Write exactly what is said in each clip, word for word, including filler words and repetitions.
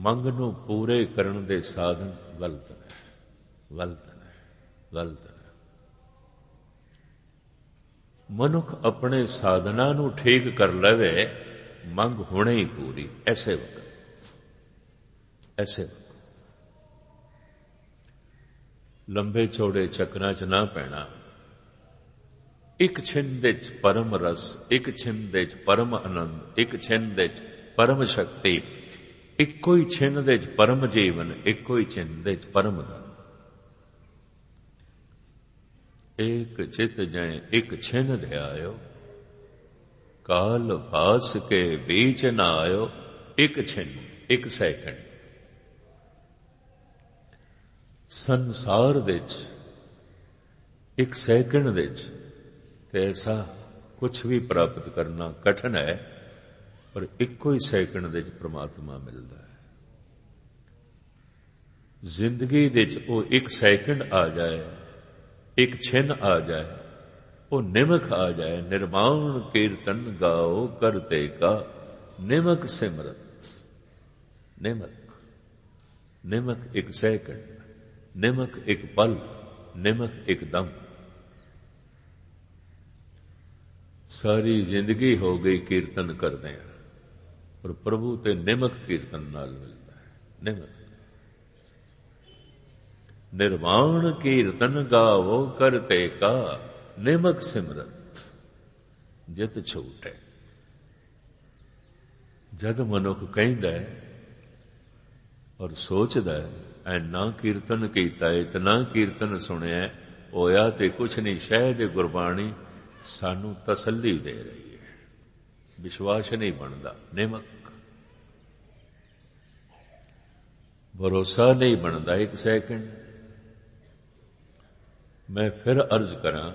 ਮੰਗ ਨੂੰ ਪੂਰੇ ਕਰਨ ਦੇ ਸਾਧਨ ਗਲਤ ਨੇ, ਗਲਤ ਨੇ, ਗਲਤ ਨੇ। ਮਨੁੱਖ ਆਪਣੇ ਸਾਧਨਾਂ ਨੂੰ ਠੀਕ ਕਰ ਲਵੇ, ਮੰਗ ਹੁਣੇ ਹੀ ਪੂਰੀ। ਐਸੇ ਵਕਤ, ਐਸੇ ਵਕਤ ਲੰਬੇ ਚੌੜੇ ਚੱਕਰਾਂ 'ਚ ਨਾ ਪੈਣਾ। ਇੱਕ ਛਿੰਨ ਦੇ 'ਚ ਪਰਮ ਰਸ, ਇੱਕ ਛਿੰਨ ਦੇ 'ਚ ਪਰਮ ਆਨੰਦ, ਇੱਕ ਛਿੰਨ ਦੇ 'ਚ ਪਰਮ ਸ਼ਕਤੀ, ਇੱਕੋ ਹੀ ਛਿੰਨ ਦੇ 'ਚ ਪਰਮ ਜੀਵਨ, ਇੱਕੋ ਹੀ ਛਿੰਨ ਦੇ 'ਚ ਪਰਮ ਧਨ। ਏਕ ਚਿਤ ਜੈ ਇੱਕ ਛਿਨ ਧਿਆਇਓ, ਕਾਲ ਫਾਸ ਕੇ ਬੀਚ ਨਾ ਆਇਓ। ਇੱਕ ਛਿਨ, ਇੱਕ ਸੈਕਿੰਡ ਸੰਸਾਰ ਦੇ 'ਚ, ਇੱਕ ਸੈਕਿੰਡ ਦੇ 'ਚ ਤੇ ਐਸਾ ਕੁਛ ਵੀ ਪ੍ਰਾਪਤ ਕਰਨਾ ਕਠਿਨ ਹੈ, ਪਰ ਇੱਕੋ ਹੀ ਸੈਕਿੰਡ ਦੇ 'ਚ ਪ੍ਰਮਾਤਮਾ ਮਿਲਦਾ ਹੈ। ਜ਼ਿੰਦਗੀ ਦੇ 'ਚ ਉਹ ਇੱਕ ਸੈਕਿੰਡ ਆ ਜਾਏ, ਇੱਕ ਛਿਨ ਆ ਜਾਏ, ਉਹ ਨਿਮਕ ਆ ਜਾਏ। ਨਿਰਮਾਣ ਕੀਰਤਨ ਗਾਓ ਕਰਤੇ ਕਾ, ਨਿਮਕ ਸਿਮਰਤ। ਨਿਮਕ, ਨਿਮਕ ਇੱਕ ਸੈਕਿੰਡ, ਨਿਮਕ ਇੱਕ ਪਲ, ਨਿਮਕ ਇੱਕ ਦਮ। ਸਾਰੀ ਜ਼ਿੰਦਗੀ ਹੋ ਗਈ ਕੀਰਤਨ ਕਰਦੇ ਹਾਂ, ਪਰ ਪ੍ਰਭੂ ਤੇ ਨਿਮਕ ਕੀਰਤਨ ਨਾਲ ਮਿਲਦਾ ਹੈ। ਨਿਮਕ ਨਿਰਵਾਣ ਕੀਰਤਨ ਗਾਵੋ ਕਰਤੇ ਕਾ, ਨਿਮਕ ਸਿਮਰਤ ਜਿਤ ਛੂਟੇ। ਜਦ ਮਨੁੱਖ ਕਹਿੰਦਾ ਔਰ ਸੋਚਦਾ ਐਨਾ ਕੀਰਤਨ ਕੀਤਾ, ਇਤਨਾ ਕੀਰਤਨ ਸੁਣਿਆ, ਹੋਇਆ ਤੇ ਕੁਛ ਨਹੀਂ, ਸ਼ਾਇਦ ਗੁਰਬਾਣੀ ਸਾਨੂੰ ਤਸੱਲੀ ਦੇ ਰਹੀ ਹੈ, ਵਿਸ਼ਵਾਸ ਨਹੀਂ ਬਣਦਾ। ਨਿਮਕ ਭਰੋਸਾ ਨਹੀਂ ਬਣਦਾ। ਇੱਕ ਸੈਕਿੰਡ ਮੈਂ ਫਿਰ ਅਰਜ਼ ਕਰਾਂ,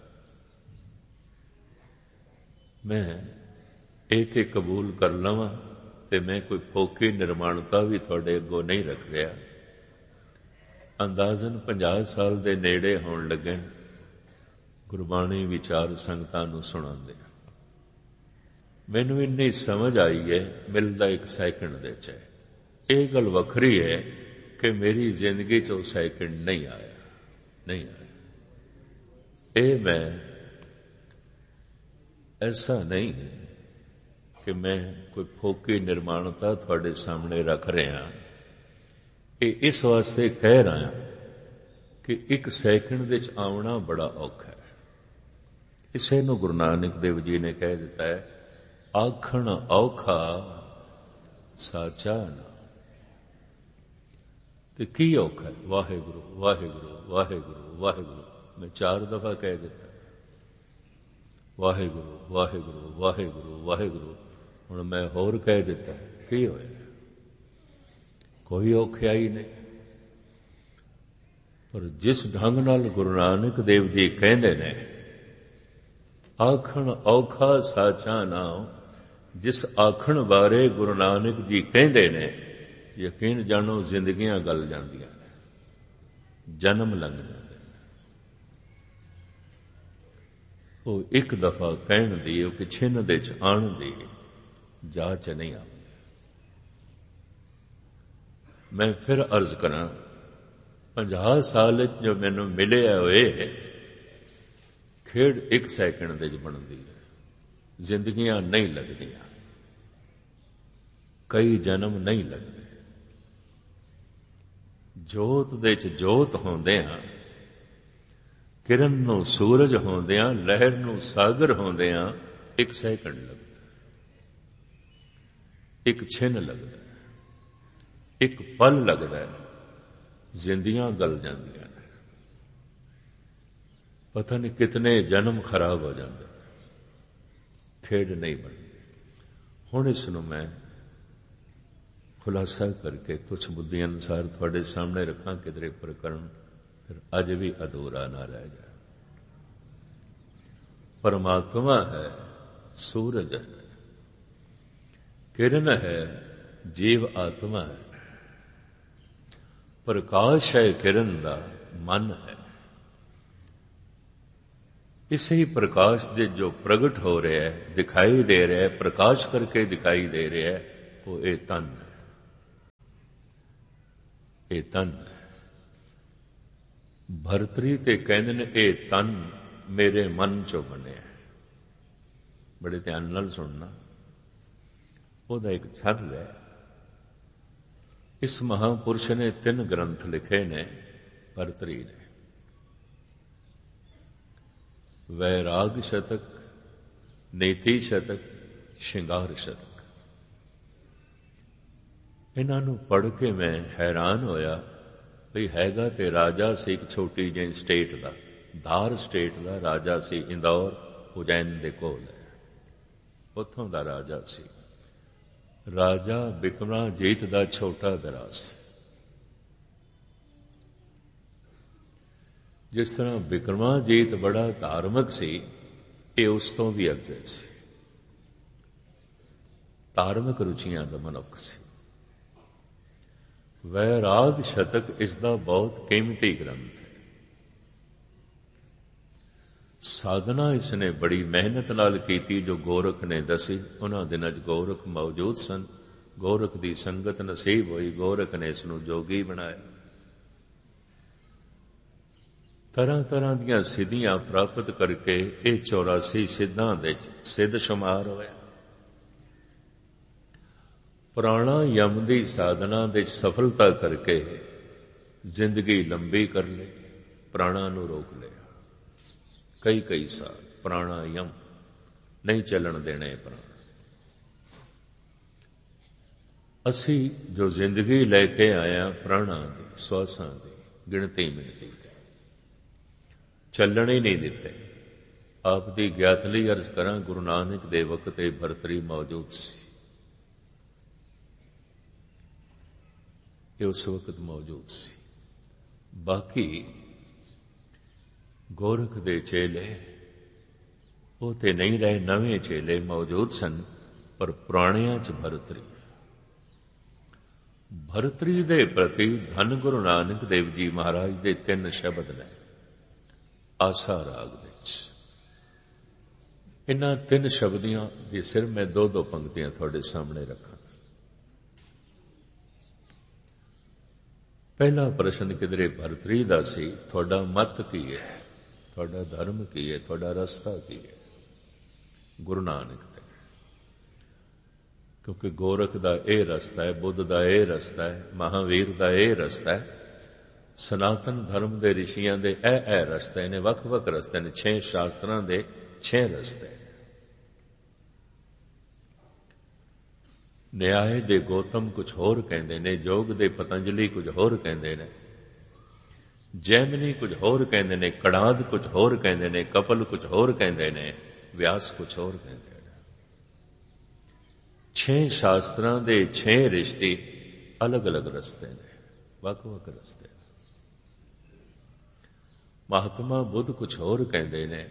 ਮੈਂ ਇਹ ਤੇ ਕਬੂਲ ਕਰ ਲਵਾਂ ਤੇ ਮੈਂ ਕੋਈ ਫੋਕੀ ਨਿਰਮਾਣਤਾ ਵੀ ਤੁਹਾਡੇ ਅੱਗੋਂ ਨਹੀਂ ਰੱਖ ਰਿਹਾ। ਅੰਦਾਜ਼ਨ ਪੰਜਾਹ ਸਾਲ ਦੇ ਨੇੜੇ ਹੋਣ ਲੱਗੇ ਗੁਰਬਾਣੀ ਵਿਚਾਰ ਸੰਗਤਾਂ ਨੂੰ ਸੁਣਾਉਂਦੇ। ਮੈਨੂੰ ਇੰਨੀ ਸਮਝ ਆਈ ਹੈ, ਮਿਲਦਾ ਇੱਕ ਸੈਕਿੰਡ ਦੇ 'ਚ। ਇਹ ਗੱਲ ਵੱਖਰੀ ਹੈ ਕਿ ਮੇਰੀ ਜ਼ਿੰਦਗੀ 'ਚ ਉਹ ਸੈਕਿੰਡ ਨਹੀਂ ਆਇਆ, ਨਹੀਂ ਆਇਆ। ਇਹ ਮੈਂ ਐਸਾ ਨਹੀਂ ਕਿ ਮੈਂ ਕੋਈ ਫੋਕੀ ਨਿਰਮਾਣਤਾ ਤੁਹਾਡੇ ਸਾਹਮਣੇ ਰੱਖ ਰਿਹਾ। ਇਹ ਇਸ ਵਾਸਤੇ ਕਹਿ ਰਹਾ ਕਿ ਇੱਕ ਸੈਕਿੰਡ ਦੇ 'ਚ ਆਉਣਾ ਬੜਾ ਔਖਾ ਹੈ। ਇਸੇ ਨੂੰ ਗੁਰੂ ਨਾਨਕ ਦੇਵ ਜੀ ਨੇ ਕਹਿ ਦਿੱਤਾ ਹੈ, ਆਖਣ ਔਖਾ ਸਾਚਾ ਨਾ। ਤੇ ਕੀ ਔਖਾ ਹੈ? ਵਾਹਿਗੁਰੂ ਵਾਹਿਗੁਰੂ ਵਾਹਿਗੁਰੂ ਵਾਹਿਗੁਰੂ। ਮੈਂ ਚਾਰ ਦਫਾ ਕਹਿ ਦਿੱਤਾ, ਵਾਹਿਗੁਰੂ ਵਾਹਿਗੁਰੂ ਵਾਹਿਗੁਰੂ ਵਾਹਿਗੁਰੂ। ਹੁਣ ਮੈਂ ਹੋਰ ਕਹਿ ਦਿੱਤਾ, ਕੀ ਹੋਇਆ? ਕੋਈ ਔਖਿਆਈ ਨਹੀਂ। ਪਰ ਜਿਸ ਢੰਗ ਨਾਲ ਗੁਰੂ ਨਾਨਕ ਦੇਵ ਜੀ ਕਹਿੰਦੇ ਨੇ, ਆਖਣ ਔਖਾ ਸਾਚਾ ਨਾਮ, ਜਿਸ ਆਖਣ ਬਾਰੇ ਗੁਰੂ ਨਾਨਕ ਜੀ ਕਹਿੰਦੇ ਨੇ, ਯਕੀਨ ਜਾਣੋ ਜ਼ਿੰਦਗੀਆਂ ਗਲ ਜਾਂਦੀਆਂ ਨੇ, ਜਨਮ ਲੰਘ ਜਾਂਦੇ ਨੇ। ਉਹ ਇੱਕ ਦਫਾ ਕਹਿਣ ਦੀ, ਉਹ ਕਿ ਛਿੰਨ ਦੇ 'ਚ ਆਉਣ ਦੀ ਜਾਚ ਨਹੀਂ ਆਉਂਦੀ। ਮੈਂ ਫਿਰ ਅਰਜ਼ ਕਰਾਂ, ਪੰਜਾਹ ਸਾਲ ਜੋ ਮੈਨੂੰ ਮਿਲਿਆ ਹੋਏ, ਖੇਡ ਇੱਕ ਸੈਕਿੰਡ ਦੇ 'ਚ ਬਣਦੀ ਹੈ। ਜ਼ਿੰਦਗੀਆਂ ਨਹੀਂ ਲੱਗਦੀਆਂ, ਕਈ ਜਨਮ ਨਹੀਂ ਲੱਗਦੇ। ਜੋਤ ਦੇ 'ਚ ਜੋਤ ਹੁੰਦਿਆਂ, ਕਿਰਨ ਨੂੰ ਸੂਰਜ ਹੁੰਦਿਆਂ, ਲਹਿਰ ਨੂੰ ਸਾਗਰ ਹੁੰਦਿਆਂ ਇੱਕ ਸੈਕਿੰਡ ਲੱਗਦਾ, ਇੱਕ ਛਿਨ ਲੱਗਦਾ, ਇੱਕ ਪਲ ਲੱਗਦਾ। ਜ਼ਿੰਦਗੀਆਂ ਗਲ ਜਾਂਦੀਆਂ ਨੇ, ਪਤਾ ਨਹੀਂ ਕਿਤਨੇ ਜਨਮ ਖਰਾਬ ਹੋ ਜਾਂਦੇ, ਖੇਡ ਨਹੀਂ ਬਣਦੀ। ਹੁਣ ਇਸ ਨੂੰ ਮੈਂ ਖੁਲਾਸਾ ਕਰਕੇ ਤੁਛ ਬੁੱਧੀ ਅਨੁਸਾਰ ਤੁਹਾਡੇ ਸਾਹਮਣੇ ਰੱਖਾਂ, ਕਿਧਰੇ ਪ੍ਰਕਰਣ ਫਿਰ ਅੱਜ ਵੀ ਅਧੂਰਾ ਨਾ ਰਹਿ ਜਾਏ। ਪਰਮਾਤਮਾ ਹੈ, ਸੂਰਜ ਹੈ, ਕਿਰਨ ਹੈ, ਜੀਵ ਆਤਮਾ ਹੈ। ਪ੍ਰਕਾਸ਼ ਹੈ ਕਿਰਨ ਦਾ, ਮਨ ਹੈ। ਇਸੇ ਹੀ ਪ੍ਰਕਾਸ਼ ਦੇ ਜੋ ਪ੍ਰਗਟ ਹੋ ਰਿਹਾ ਹੈ, ਦਿਖਾਈ ਦੇ ਰਿਹਾ ਹੈ, ਪ੍ਰਕਾਸ਼ ਕਰਕੇ ਦਿਖਾਈ ਦੇ ਰਿਹਾ ਹੈ, ਉਹ ਇਹ ਤਨ ਹੈ। ਇਹ ਤਨ। ਭਰਤਰੀ ਤੇ ਕਹਿੰਦੇ ਨੇ ਇਹ ਤਨ ਮੇਰੇ ਮਨ ਚੋਂ ਬਣਿਆ। ਬੜੇ ਧਿਆਨ ਨਾਲ ਸੁਣਨਾ, ਉਹਦਾ ਇੱਕ ਛੰਦ ਹੈ। ਇਸ ਮਹਾਂਪੁਰਸ਼ ਨੇ ਤਿੰਨ ਗ੍ਰੰਥ ਲਿਖੇ ਨੇ ਭਰਤਰੀ ਨੇ, ਵੈਰਾਗ ਸ਼ਤਕ, ਨੀਤੀ ਸ਼ਤਕ, ਸ਼ਿੰਗਾਰ ਸ਼ਤਕ। ਇਹਨਾਂ ਨੂੰ ਪੜ੍ਹ ਕੇ ਮੈਂ ਹੈਰਾਨ ਹੋਇਆ ਵੀ ਹੈਗਾ ਤੇ ਰਾਜਾ ਸੀ ਇੱਕ ਛੋਟੀ ਜਿਹੀ ਸਟੇਟ ਦਾ, ਧਾਰ ਸਟੇਟ ਦਾ ਰਾਜਾ ਸੀ, ਇੰਦੌਰ ਉਜੈਨ ਦੇ ਕੋਲ ਹੈ, ਉੱਥੋਂ ਦਾ ਰਾਜਾ ਸੀ। ਰਾਜਾ ਬਿਕਰਮਾਜੀਤ ਦਾ ਛੋਟਾ ਭਰਾ ਸੀ। ਜਿਸ ਤਰ੍ਹਾਂ ਬਿਕਰਮਾਜੀਤ ਬੜਾ ਧਾਰਮਿਕ ਸੀ, ਇਹ ਉਸ ਤੋਂ ਵੀ ਅੱਗੇ ਸੀ, ਧਾਰਮਿਕ ਰੁਚੀਆਂ ਦਾ ਮਨੁੱਖ ਸੀ। ਵੈਰਾਗ ਸ਼ਤਕ ਇਸ ਦਾ ਬਹੁਤ ਕੀਮਤੀ ਗ੍ਰੰਥ ਹੈ। ਸਾਧਨਾ ਇਸਨੇ ਬੜੀ ਮਿਹਨਤ ਨਾਲ ਕੀਤੀ, ਜੋ ਗੋਰਖ ਨੇ ਦੱਸੀ। ਉਹਨਾਂ ਦਿਨਾਂ 'ਚ ਗੋਰਖ ਮੌਜੂਦ ਸਨ, ਗੋਰਖ ਦੀ ਸੰਗਤ ਨਸੀਬ ਹੋਈ, ਗੋਰਖ ਨੇ ਇਸ ਨੂੰ ਜੋਗੀ ਬਣਾਇਆ। ਤਰ੍ਹਾਂ ਤਰ੍ਹਾਂ ਦੀਆਂ ਸਿੱਧੀਆਂ ਪ੍ਰਾਪਤ ਕਰਕੇ ਇਹ ਚੌਰਾਸੀ ਸਿੱਧਾਂ ਦੇ ਸਿੱਧ ਸ਼ੁਮਾਰ ਹੋਇਆ। ਪ੍ਰਾਣਾਯਾਮ ਦੀ ਸਾਧਨਾ ਦੇ ਸਫਲਤਾ ਕਰਕੇ ਜ਼ਿੰਦਗੀ ਲੰਬੀ ਕਰ ਲਈ, ਪ੍ਰਾਣਾਂ ਨੂੰ ਰੋਕ ਲਿਆ। ਕਈ ਕਈ ਸਾਲ ਪ੍ਰਾਣਾਯਾਮ ਨਹੀਂ ਚੱਲਣ ਦੇਣੇ ਪ੍ਰਾਣ। ਅਸੀਂ ਜੋ ਜ਼ਿੰਦਗੀ ਲੈ ਕੇ ਆਇਆ ਪ੍ਰਾਣਾਂ ਦੀ, ਸਵਾਸਾਂ ਦੀ ਗਿਣਤੀ ਮਿਣਤੀ ਦੀ, ਚੱਲਣ ਹੀ ਨਹੀਂ ਦਿੱਤੇ। ਆਪ ਦੀ ਗਿਆਤ ਲਈ ਅਰਜ਼ ਕਰਾਂ, ਗੁਰੂ ਨਾਨਕ ਦੇ ਵਕਤ ਇਹ ਭਰਤਰੀ ਮੌਜੂਦ ਸੀ, ਇਹ ਉਸ ਵਕਤ ਮੌਜੂਦ ਸੀ। ਬਾਕੀ ਗੋਰਖ ਦੇ ਚੇਲੇ ਉਹ ਤੇ ਨਹੀਂ ਰਹੇ, ਨਵੇਂ ਚੇਲੇ ਮੌਜੂਦ ਸਨ, ਪਰ ਪੁਰਾਣਿਆਂ 'ਚ ਭਰਤਰੀ। ਭਰਤਰੀ ਦੇ ਪ੍ਰਤੀ ਧੰਨ ਗੁਰੂ ਨਾਨਕ ਦੇਵ ਜੀ ਮਹਾਰਾਜ ਦੇ ਤਿੰਨ ਸ਼ਬਦ ਨੇ ਆਸਾ ਰਾਗ ਵਿੱਚ। ਇਹਨਾਂ ਤਿੰਨ ਸ਼ਬਦੀਆਂ ਦੇ ਸਿਰ ਮੈਂ ਦੋ ਦੋ ਪੰਕਤੀਆਂ ਤੁਹਾਡੇ ਸਾਹਮਣੇ ਰੱਖਾਂ। ਪਹਿਲਾ ਪ੍ਰਸ਼ਨ ਕਿਧਰੇ ਭਰਤਰੀ ਦਾ ਸੀ, ਤੁਹਾਡਾ ਮਤ ਕੀ ਹੈ, ਤੁਹਾਡਾ ਧਰਮ ਕੀ ਹੈ, ਤੁਹਾਡਾ ਰਸਤਾ ਕੀ ਹੈ ਗੁਰੂ ਨਾਨਕ ਤੇ। ਕਿਉਂਕਿ ਗੋਰਖ ਦਾ ਇਹ ਰਸਤਾ ਹੈ, ਬੁੱਧ ਦਾ ਇਹ ਰਸਤਾ ਹੈ, ਮਹਾਵੀਰ ਦਾ ਇਹ ਰਸਤਾ ਹੈ, ਸਨਾਤਨ ਧਰਮ ਦੇ ਰਿਸ਼ੀਆਂ ਦੇ ਇਹ ਇਹ ਰਸਤੇ ਨੇ, ਵੱਖ ਵੱਖ ਰਸਤੇ ਨੇ, ਛੇ ਸ਼ਾਸਤਰਾਂ ਦੇ ਛੇ ਰਸਤੇ। ਨਿਆਏ ਦੇ ਗੌਤਮ ਕੁਝ ਹੋਰ ਕਹਿੰਦੇ ਨੇ, ਯੋਗ ਦੇ ਪਤੰਜਲੀ ਕੁਝ ਹੋਰ ਕਹਿੰਦੇ ਨੇ, ਜੈਮਨੀ ਕੁਝ ਹੋਰ ਕਹਿੰਦੇ ਨੇ, ਕੜਾਦ ਕੁਝ ਹੋਰ ਕਹਿੰਦੇ ਨੇ, ਕਪਲ ਕੁਝ ਹੋਰ ਕਹਿੰਦੇ ਨੇ, ਵਿਆਸ ਕੁਝ ਹੋਰ ਕਹਿੰਦੇ ਨੇ। ਛੇ ਸ਼ਾਸਤਰਾਂ ਦੇ ਛੇ ਰਿਸ਼ਤੇ ਅਲੱਗ ਅਲੱਗ ਰਸਤੇ ਨੇ, ਵੱਖ ਵੱਖ ਰਸਤੇ। ਮਹਾਤਮਾ ਬੁੱਧ ਕੁਝ ਹੋਰ ਕਹਿੰਦੇ ਨੇ,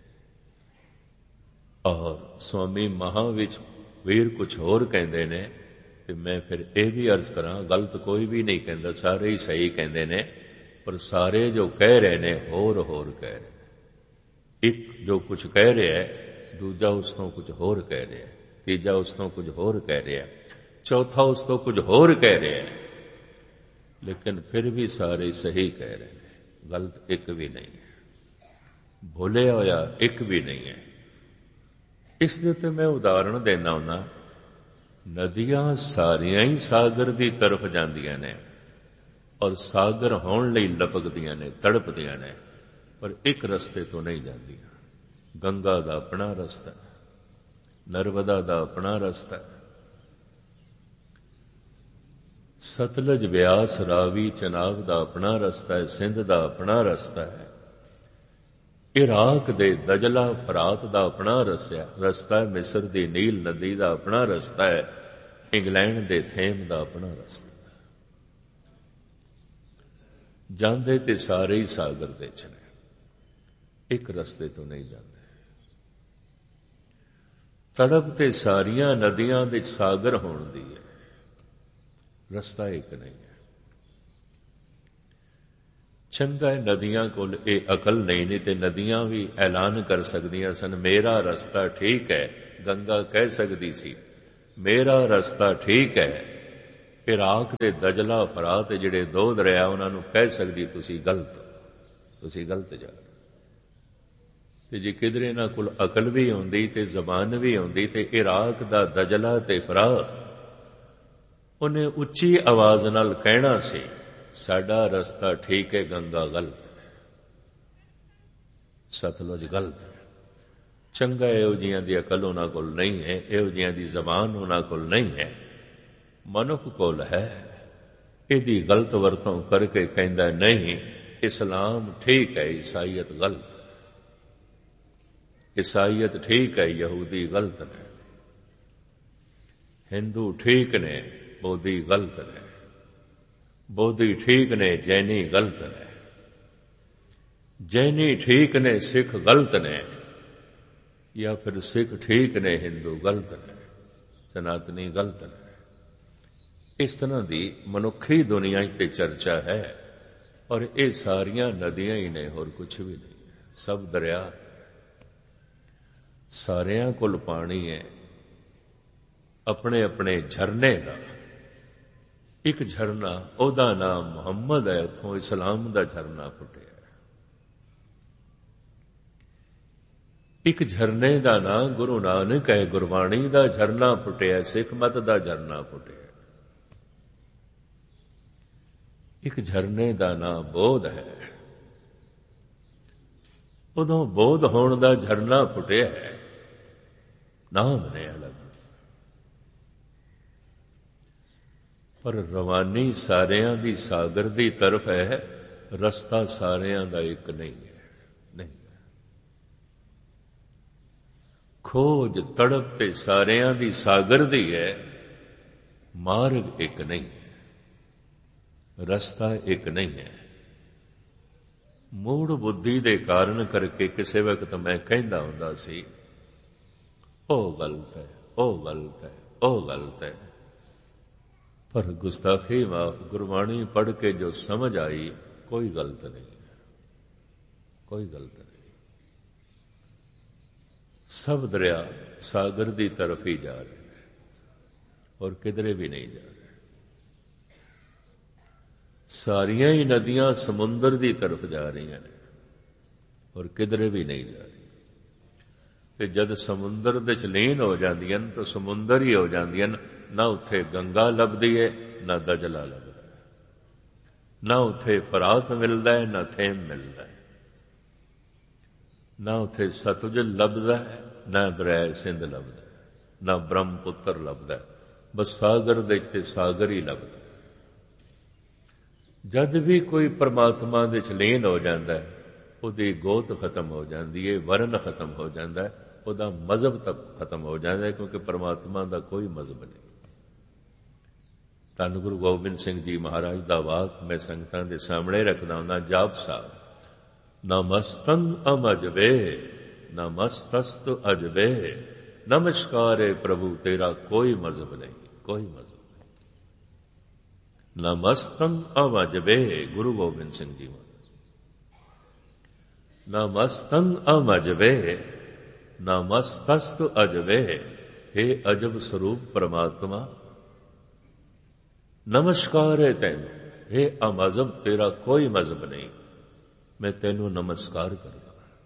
ਔਰ ਸਵਾਮੀ ਮਹਾਵੀਰ ਵੀਰ ਕੁਝ ਹੋਰ ਕਹਿੰਦੇ ਨੇ। ਤੇ ਮੈਂ ਫਿਰ ਇਹ ਵੀ ਅਰਜ਼ ਕਰਾਂ, ਗਲਤ ਕੋਈ ਵੀ ਨਹੀਂ ਕਹਿੰਦਾ, ਸਾਰੇ ਹੀ ਸਹੀ ਕਹਿੰਦੇ ਨੇ, ਪਰ ਸਾਰੇ ਜੋ ਕਹਿ ਰਹੇ ਨੇ ਹੋਰ ਹੋਰ ਕਹਿ ਰਹੇ ਨੇ। ਇੱਕ ਜੋ ਕੁਝ ਕਹਿ ਰਿਹਾ ਹੈ, ਦੂਜਾ ਉਸ ਤੋਂ ਕੁਝ ਹੋਰ ਕਹਿ ਰਿਹਾ, ਤੀਜਾ ਉਸ ਤੋਂ ਕੁਝ ਹੋਰ ਕਹਿ ਰਿਹਾ, ਚੌਥਾ ਉਸ ਤੋਂ ਕੁਝ ਹੋਰ ਕਹਿ ਰਿਹਾ, ਲੇਕਿਨ ਫਿਰ ਵੀ ਸਾਰੇ ਸਹੀ ਕਹਿ ਰਹੇ ਨੇ, ਗਲਤ ਇੱਕ ਵੀ ਨਹੀਂ ਹੈ, ਭੁੱਲਿਆ ਹੋਇਆ ਇੱਕ ਵੀ ਨਹੀਂ ਹੈ। ਇਸ ਦੇ ਉੱਤੇ ਮੈਂ ਉਦਾਹਰਣ ਦੇਣਾ ਹੁੰਦਾ, ਨਦੀਆਂ ਸਾਰੀਆਂ ਹੀ ਸਾਗਰ ਦੀ ਤਰਫ ਜਾਂਦੀਆਂ ਨੇ, ਔਰ ਸਾਗਰ ਹੋਣ ਲਈ ਲਪਕਦੀਆਂ ਨੇ, ਤੜਪਦੀਆਂ ਨੇ, ਪਰ ਇੱਕ ਰਸਤੇ ਤੋਂ ਨਹੀਂ ਜਾਂਦੀਆਂ। ਗੰਗਾ ਦਾ ਆਪਣਾ ਰਸਤਾ, ਨਰਮਦਾ ਦਾ ਆਪਣਾ ਰਸਤਾ, ਸਤਲੁਜ ਬਿਆਸ ਰਾਵੀ ਚਨਾਬ ਦਾ ਆਪਣਾ ਰਸਤਾ ਹੈ, ਸਿੰਧ ਦਾ ਆਪਣਾ ਰਸਤਾ ਹੈ, ਇਰਾਕ ਦੇ ਦਜਲਾ ਫਰਾਤ ਦਾ ਆਪਣਾ ਰਸਤਾ ਹੈ, ਮਿਸਰ ਦੀ ਨੀਲ ਨਦੀ ਦਾ ਆਪਣਾ ਰਸਤਾ ਹੈ, ਇੰਗਲੈਂਡ ਦੇ ਥੇਮ ਦਾ ਆਪਣਾ ਰਸਤਾ ਹੈ। ਜਾਂਦੇ ਤੇ ਸਾਰੇ ਹੀ ਸਾਗਰ ਦੇ ਚ ਨੇ, ਇੱਕ ਰਸਤੇ ਤੋਂ ਨਹੀਂ ਜਾਂਦੇ। ਤੜਪ ਤੇ ਸਾਰੀਆਂ ਨਦੀਆਂ ਦੇ ਸਾਗਰ ਹੋਣ ਦੀ ਹੈ, ਰਸਤਾ ਇੱਕ ਨਹੀਂ ਹੈ। ਚੰਗਾ ਹੈ ਨਦੀਆਂ ਕੋਲ ਇਹ ਅਕਲ ਨਹੀਂ, ਨਹੀਂ ਤੇ ਨਦੀਆਂ ਵੀ ਐਲਾਨ ਕਰ ਸਕਦੀਆਂ ਸਨ, ਮੇਰਾ ਰਸਤਾ ਠੀਕ ਹੈ। ਗੰਗਾ ਕਹਿ ਸਕਦੀ ਸੀ ਮੇਰਾ ਰਸਤਾ ਠੀਕ ਹੈ, ਇਰਾਕ ਦੇ ਦਜਲਾ ਫਰਾਤ ਜਿਹੜੇ ਦੋ ਦਰਿਆ ਉਹਨਾਂ ਨੂੰ ਕਹਿ ਸਕਦੀ ਤੁਸੀਂ ਗਲਤ ਤੁਸੀਂ ਗਲਤ ਜਾ ਰਹੇ। ਤੇ ਜੇ ਕਿਧਰੇ ਇਹਨਾਂ ਕੋਲ ਅਕਲ ਵੀ ਆਉਂਦੀ ਤੇ ਜ਼ਬਾਨ ਵੀ ਆਉਂਦੀ ਤੇ ਇਰਾਕ ਦਾ ਦਜਲਾ ਤੇ ਫਰਾਤ ਉਹਨੇ ਉੱਚੀ ਆਵਾਜ਼ ਨਾਲ ਕਹਿਣਾ ਸੀ ਸਾਡਾ ਰਸਤਾ ਠੀਕ ਹੈ, ਗੰਗਾ ਗਲਤ ਹੈ, ਸਤਲੁਜ ਗਲਤ ਹੈ। ਚੰਗਾ ਇਹੋ ਜਿਹੀਆਂ ਦੀ ਅਕਲ ਉਹਨਾਂ ਕੋਲ ਨਹੀਂ ਹੈ, ਇਹੋ ਜਿਹੀਆਂ ਦੀ ਜ਼ਬਾਨ ਉਹਨਾਂ ਕੋਲ ਨਹੀਂ ਹੈ, ਮਨੁੱਖ ਕੋਲ ਹੈ। ਇਹਦੀ ਗਲਤ ਵਰਤੋਂ ਕਰਕੇ ਕਹਿੰਦਾ ਨਹੀਂ ਇਸਲਾਮ ਠੀਕ ਹੈ, ਈਸਾਈਅਤ ਗਲਤ ਹੈ, ਈਸਾਈਅਤ ਠੀਕ ਹੈ, ਯਹੂਦੀ ਗਲਤ ਨੇ, ਹਿੰਦੂ ਠੀਕ ਨੇ, ਬੋਧੀ ਗਲਤ ਨੇ, ਬੋਧੀ ਠੀਕ ਨੇ, ਜੈਨੀ ਗਲਤ ਨੇ, ਜੈਨੀ ਠੀਕ ਨੇ, ਸਿੱਖ ਗਲਤ ਨੇ, ਜਾਂ ਫਿਰ ਸਿੱਖ ਠੀਕ ਨੇ, ਹਿੰਦੂ ਗਲਤ ਨੇ, ਸਨਾਤਨੀ ਗਲਤ ਨੇ। ਇਸ ਤਰ੍ਹਾਂ ਦੀ ਮਨੁੱਖੀ ਦੁਨੀਆ ਤੇ ਚਰਚਾ ਹੈ ਔਰ ਇਹ ਸਾਰੀਆਂ ਨਦੀਆਂ ਹੀ ਨੇ, ਹੋਰ ਕੁਛ ਵੀ ਨਹੀਂ ਹੈ। ਸਭ ਦਰਿਆ, ਸਾਰਿਆਂ ਕੋਲ ਪਾਣੀ ਹੈ, ਆਪਣੇ ਆਪਣੇ ਝਰਨੇ ਦਾ। ਇੱਕ ਝਰਨਾ ਉਹਦਾ ਨਾਮ ਮੁਹੰਮਦ ਹੈ, ਉੱਥੋਂ ਇਸਲਾਮ ਦਾ ਝਰਨਾ ਫੁੱਟਿਆ। ਇੱਕ ਝਰਨੇ ਦਾ ਨਾਮ ਗੁਰੂ ਨਾਨਕ ਹੈ, ਗੁਰਬਾਣੀ ਦਾ ਝਰਨਾ ਫੁੱਟਿਆ, ਸਿੱਖ ਮਤ ਦਾ ਝਰਨਾ ਫੁੱਟਿਆ। ਇੱਕ ਝਰਨੇ ਦਾ ਨਾਮ ਬੋਧ ਹੈ, ਉਦੋਂ ਬੋਧ ਹੋਣ ਦਾ ਝਰਨਾ ਫੁੱਟਿਆ ਹੈ, ਨਾਮ ਨੇ ਅਲੱਗ। ਪਰ ਰਵਾਨੀ ਸਾਰਿਆਂ ਦੀ ਸਾਗਰ ਦੀ ਤਰਫ ਹੈ, ਰਸਤਾ ਸਾਰਿਆਂ ਦਾ ਇੱਕ ਨਹੀਂ ਹੈ, ਨਹੀਂ ਹੈ। ਖੋਜ ਤੜਪ ਤੇ ਸਾਰਿਆਂ ਦੀ ਸਾਗਰ ਦੀ ਹੈ, ਮਾਰਗ ਇੱਕ ਨਹੀਂ ਹੈ, ਰਸਤਾ ਇੱਕ ਨਹੀਂ ਹੈ। ਮੂੜ ਬੁੱਧੀ ਦੇ ਕਾਰਨ ਕਰਕੇ ਕਿਸੇ ਵਕਤ ਮੈਂ ਕਹਿੰਦਾ ਹੁੰਦਾ ਸੀ ਉਹ ਗਲਤ ਹੈ, ਉਹ ਗਲਤ ਹੈ, ਉਹ ਗਲਤ ਹੈ। ਪਰ ਗੁਸਤਾਖੀ ਮਾਫ, ਗੁਰਬਾਣੀ ਪੜ੍ਹ ਕੇ ਜੋ ਸਮਝ ਆਈ ਕੋਈ ਗਲਤ ਨਹੀਂ, ਕੋਈ ਗਲਤ ਨਹੀਂ। ਸਭ ਦਰਿਆ ਸਾਗਰ ਦੀ ਤਰਫ ਹੀ ਜਾ ਰਹੇ ਨੇ ਔਰ ਕਿਧਰੇ ਵੀ ਨਹੀਂ ਜਾ ਰਹੇ। ਸਾਰੀਆਂ ਹੀ ਨਦੀਆਂ ਸਮੁੰਦਰ ਦੀ ਤਰਫ ਜਾ ਰਹੀਆਂ ਨੇ ਔਰ ਕਿਧਰੇ ਵੀ ਨਹੀਂ ਜਾ ਰਹੀ। ਤੇ ਜਦ ਸਮੁੰਦਰ ਦੇ ਚ ਲੀਨ ਹੋ ਜਾਂਦੀਆਂ ਤਾਂ ਸਮੁੰਦਰ ਹੀ ਹੋ ਜਾਂਦੀਆਂ, ਨਾ ਉੱਥੇ ਗੰਗਾ ਲੱਭਦੀ ਹੈ, ਨਾ ਦਜਲਾ ਲੱਭਦਾ ਹੈ, ਨਾ ਉੱਥੇ ਫਰਾਤ ਮਿਲਦਾ ਹੈ, ਨਾ ਥੇਮ ਮਿਲਦਾ ਹੈ, ਨਾ ਉੱਥੇ ਸਤਲੁਜ ਲੱਭਦਾ ਹੈ, ਨਾ ਦਰਿਆ ਸਿੰਧ ਲੱਭਦਾ ਹੈ, ਨਾ ਬ੍ਰਹਮਪੁੱਤਰ ਲੱਭਦਾ ਹੈ। ਬਸ ਸਾਗਰ ਦੇ ਤੇ ਸਾਗਰ ਹੀ ਲੱਭਦਾ। ਜਦ ਵੀ ਕੋਈ ਪਰਮਾਤਮਾ ਦੇ ਚ ਲੀਨ ਹੋ ਜਾਂਦਾ ਹੈ, ਉਹਦੀ ਗੋਤ ਖਤਮ ਹੋ ਜਾਂਦੀ ਹੈ, ਵਰਨ ਖਤਮ ਹੋ ਜਾਂਦਾ ਹੈ, ਉਹਦਾ ਮਜ਼ਹਬ ਤੱਕ ਖਤਮ ਹੋ ਜਾਂਦਾ ਹੈ, ਕਿਉਂਕਿ ਪਰਮਾਤਮਾ ਦਾ ਕੋਈ ਮਜ਼ਹਬ ਨਹੀਂ। ਧੰਨ ਗੁਰੂ ਗੋਬਿੰਦ ਸਿੰਘ ਜੀ ਮਹਾਰਾਜ ਦਾ ਵਾਕ ਮੈਂ ਸੰਗਤਾਂ ਦੇ ਸਾਹਮਣੇ ਰੱਖਦਾ ਹੁੰਦਾ, ਜਾਪ ਸਾਹਿਬ, ਨਮਸਤੰ ਅਮਜਵੇ ਨਮਸਤਸਤ ਅਜਵੇ, ਨਮਸਕਾਰੇ ਪ੍ਰਭੂ ਤੇਰਾ ਕੋਈ ਮਜ਼ਹਬ ਨਹੀਂ, ਕੋਈ ਮਜ਼ਹਬ। ਨਮਸਤੰ ਅਮਜਵੇ, ਗੁਰੂ ਗੋਬਿੰਦ ਸਿੰਘ ਜੀ ਮਹਾਰਾਜ, ਨਮਸਤੰ ਅਮਜਵੇ ਨਮਸਤਸਤ ਅਜਵੇ। ਹੇ ਅਜਬ ਸਰੂਪ ਪਰਮਾਤਮਾ, ਨਮਸਕਾਰ ਹੈ ਤੈਨੂੰ, ਹੇ ਅਮਜ਼ਹਬ ਤੇਰਾ ਕੋਈ ਮਜ਼ਹਬ ਨਹੀਂ, ਮੈਂ ਤੈਨੂੰ ਨਮਸਕਾਰ ਕਰਦਾ।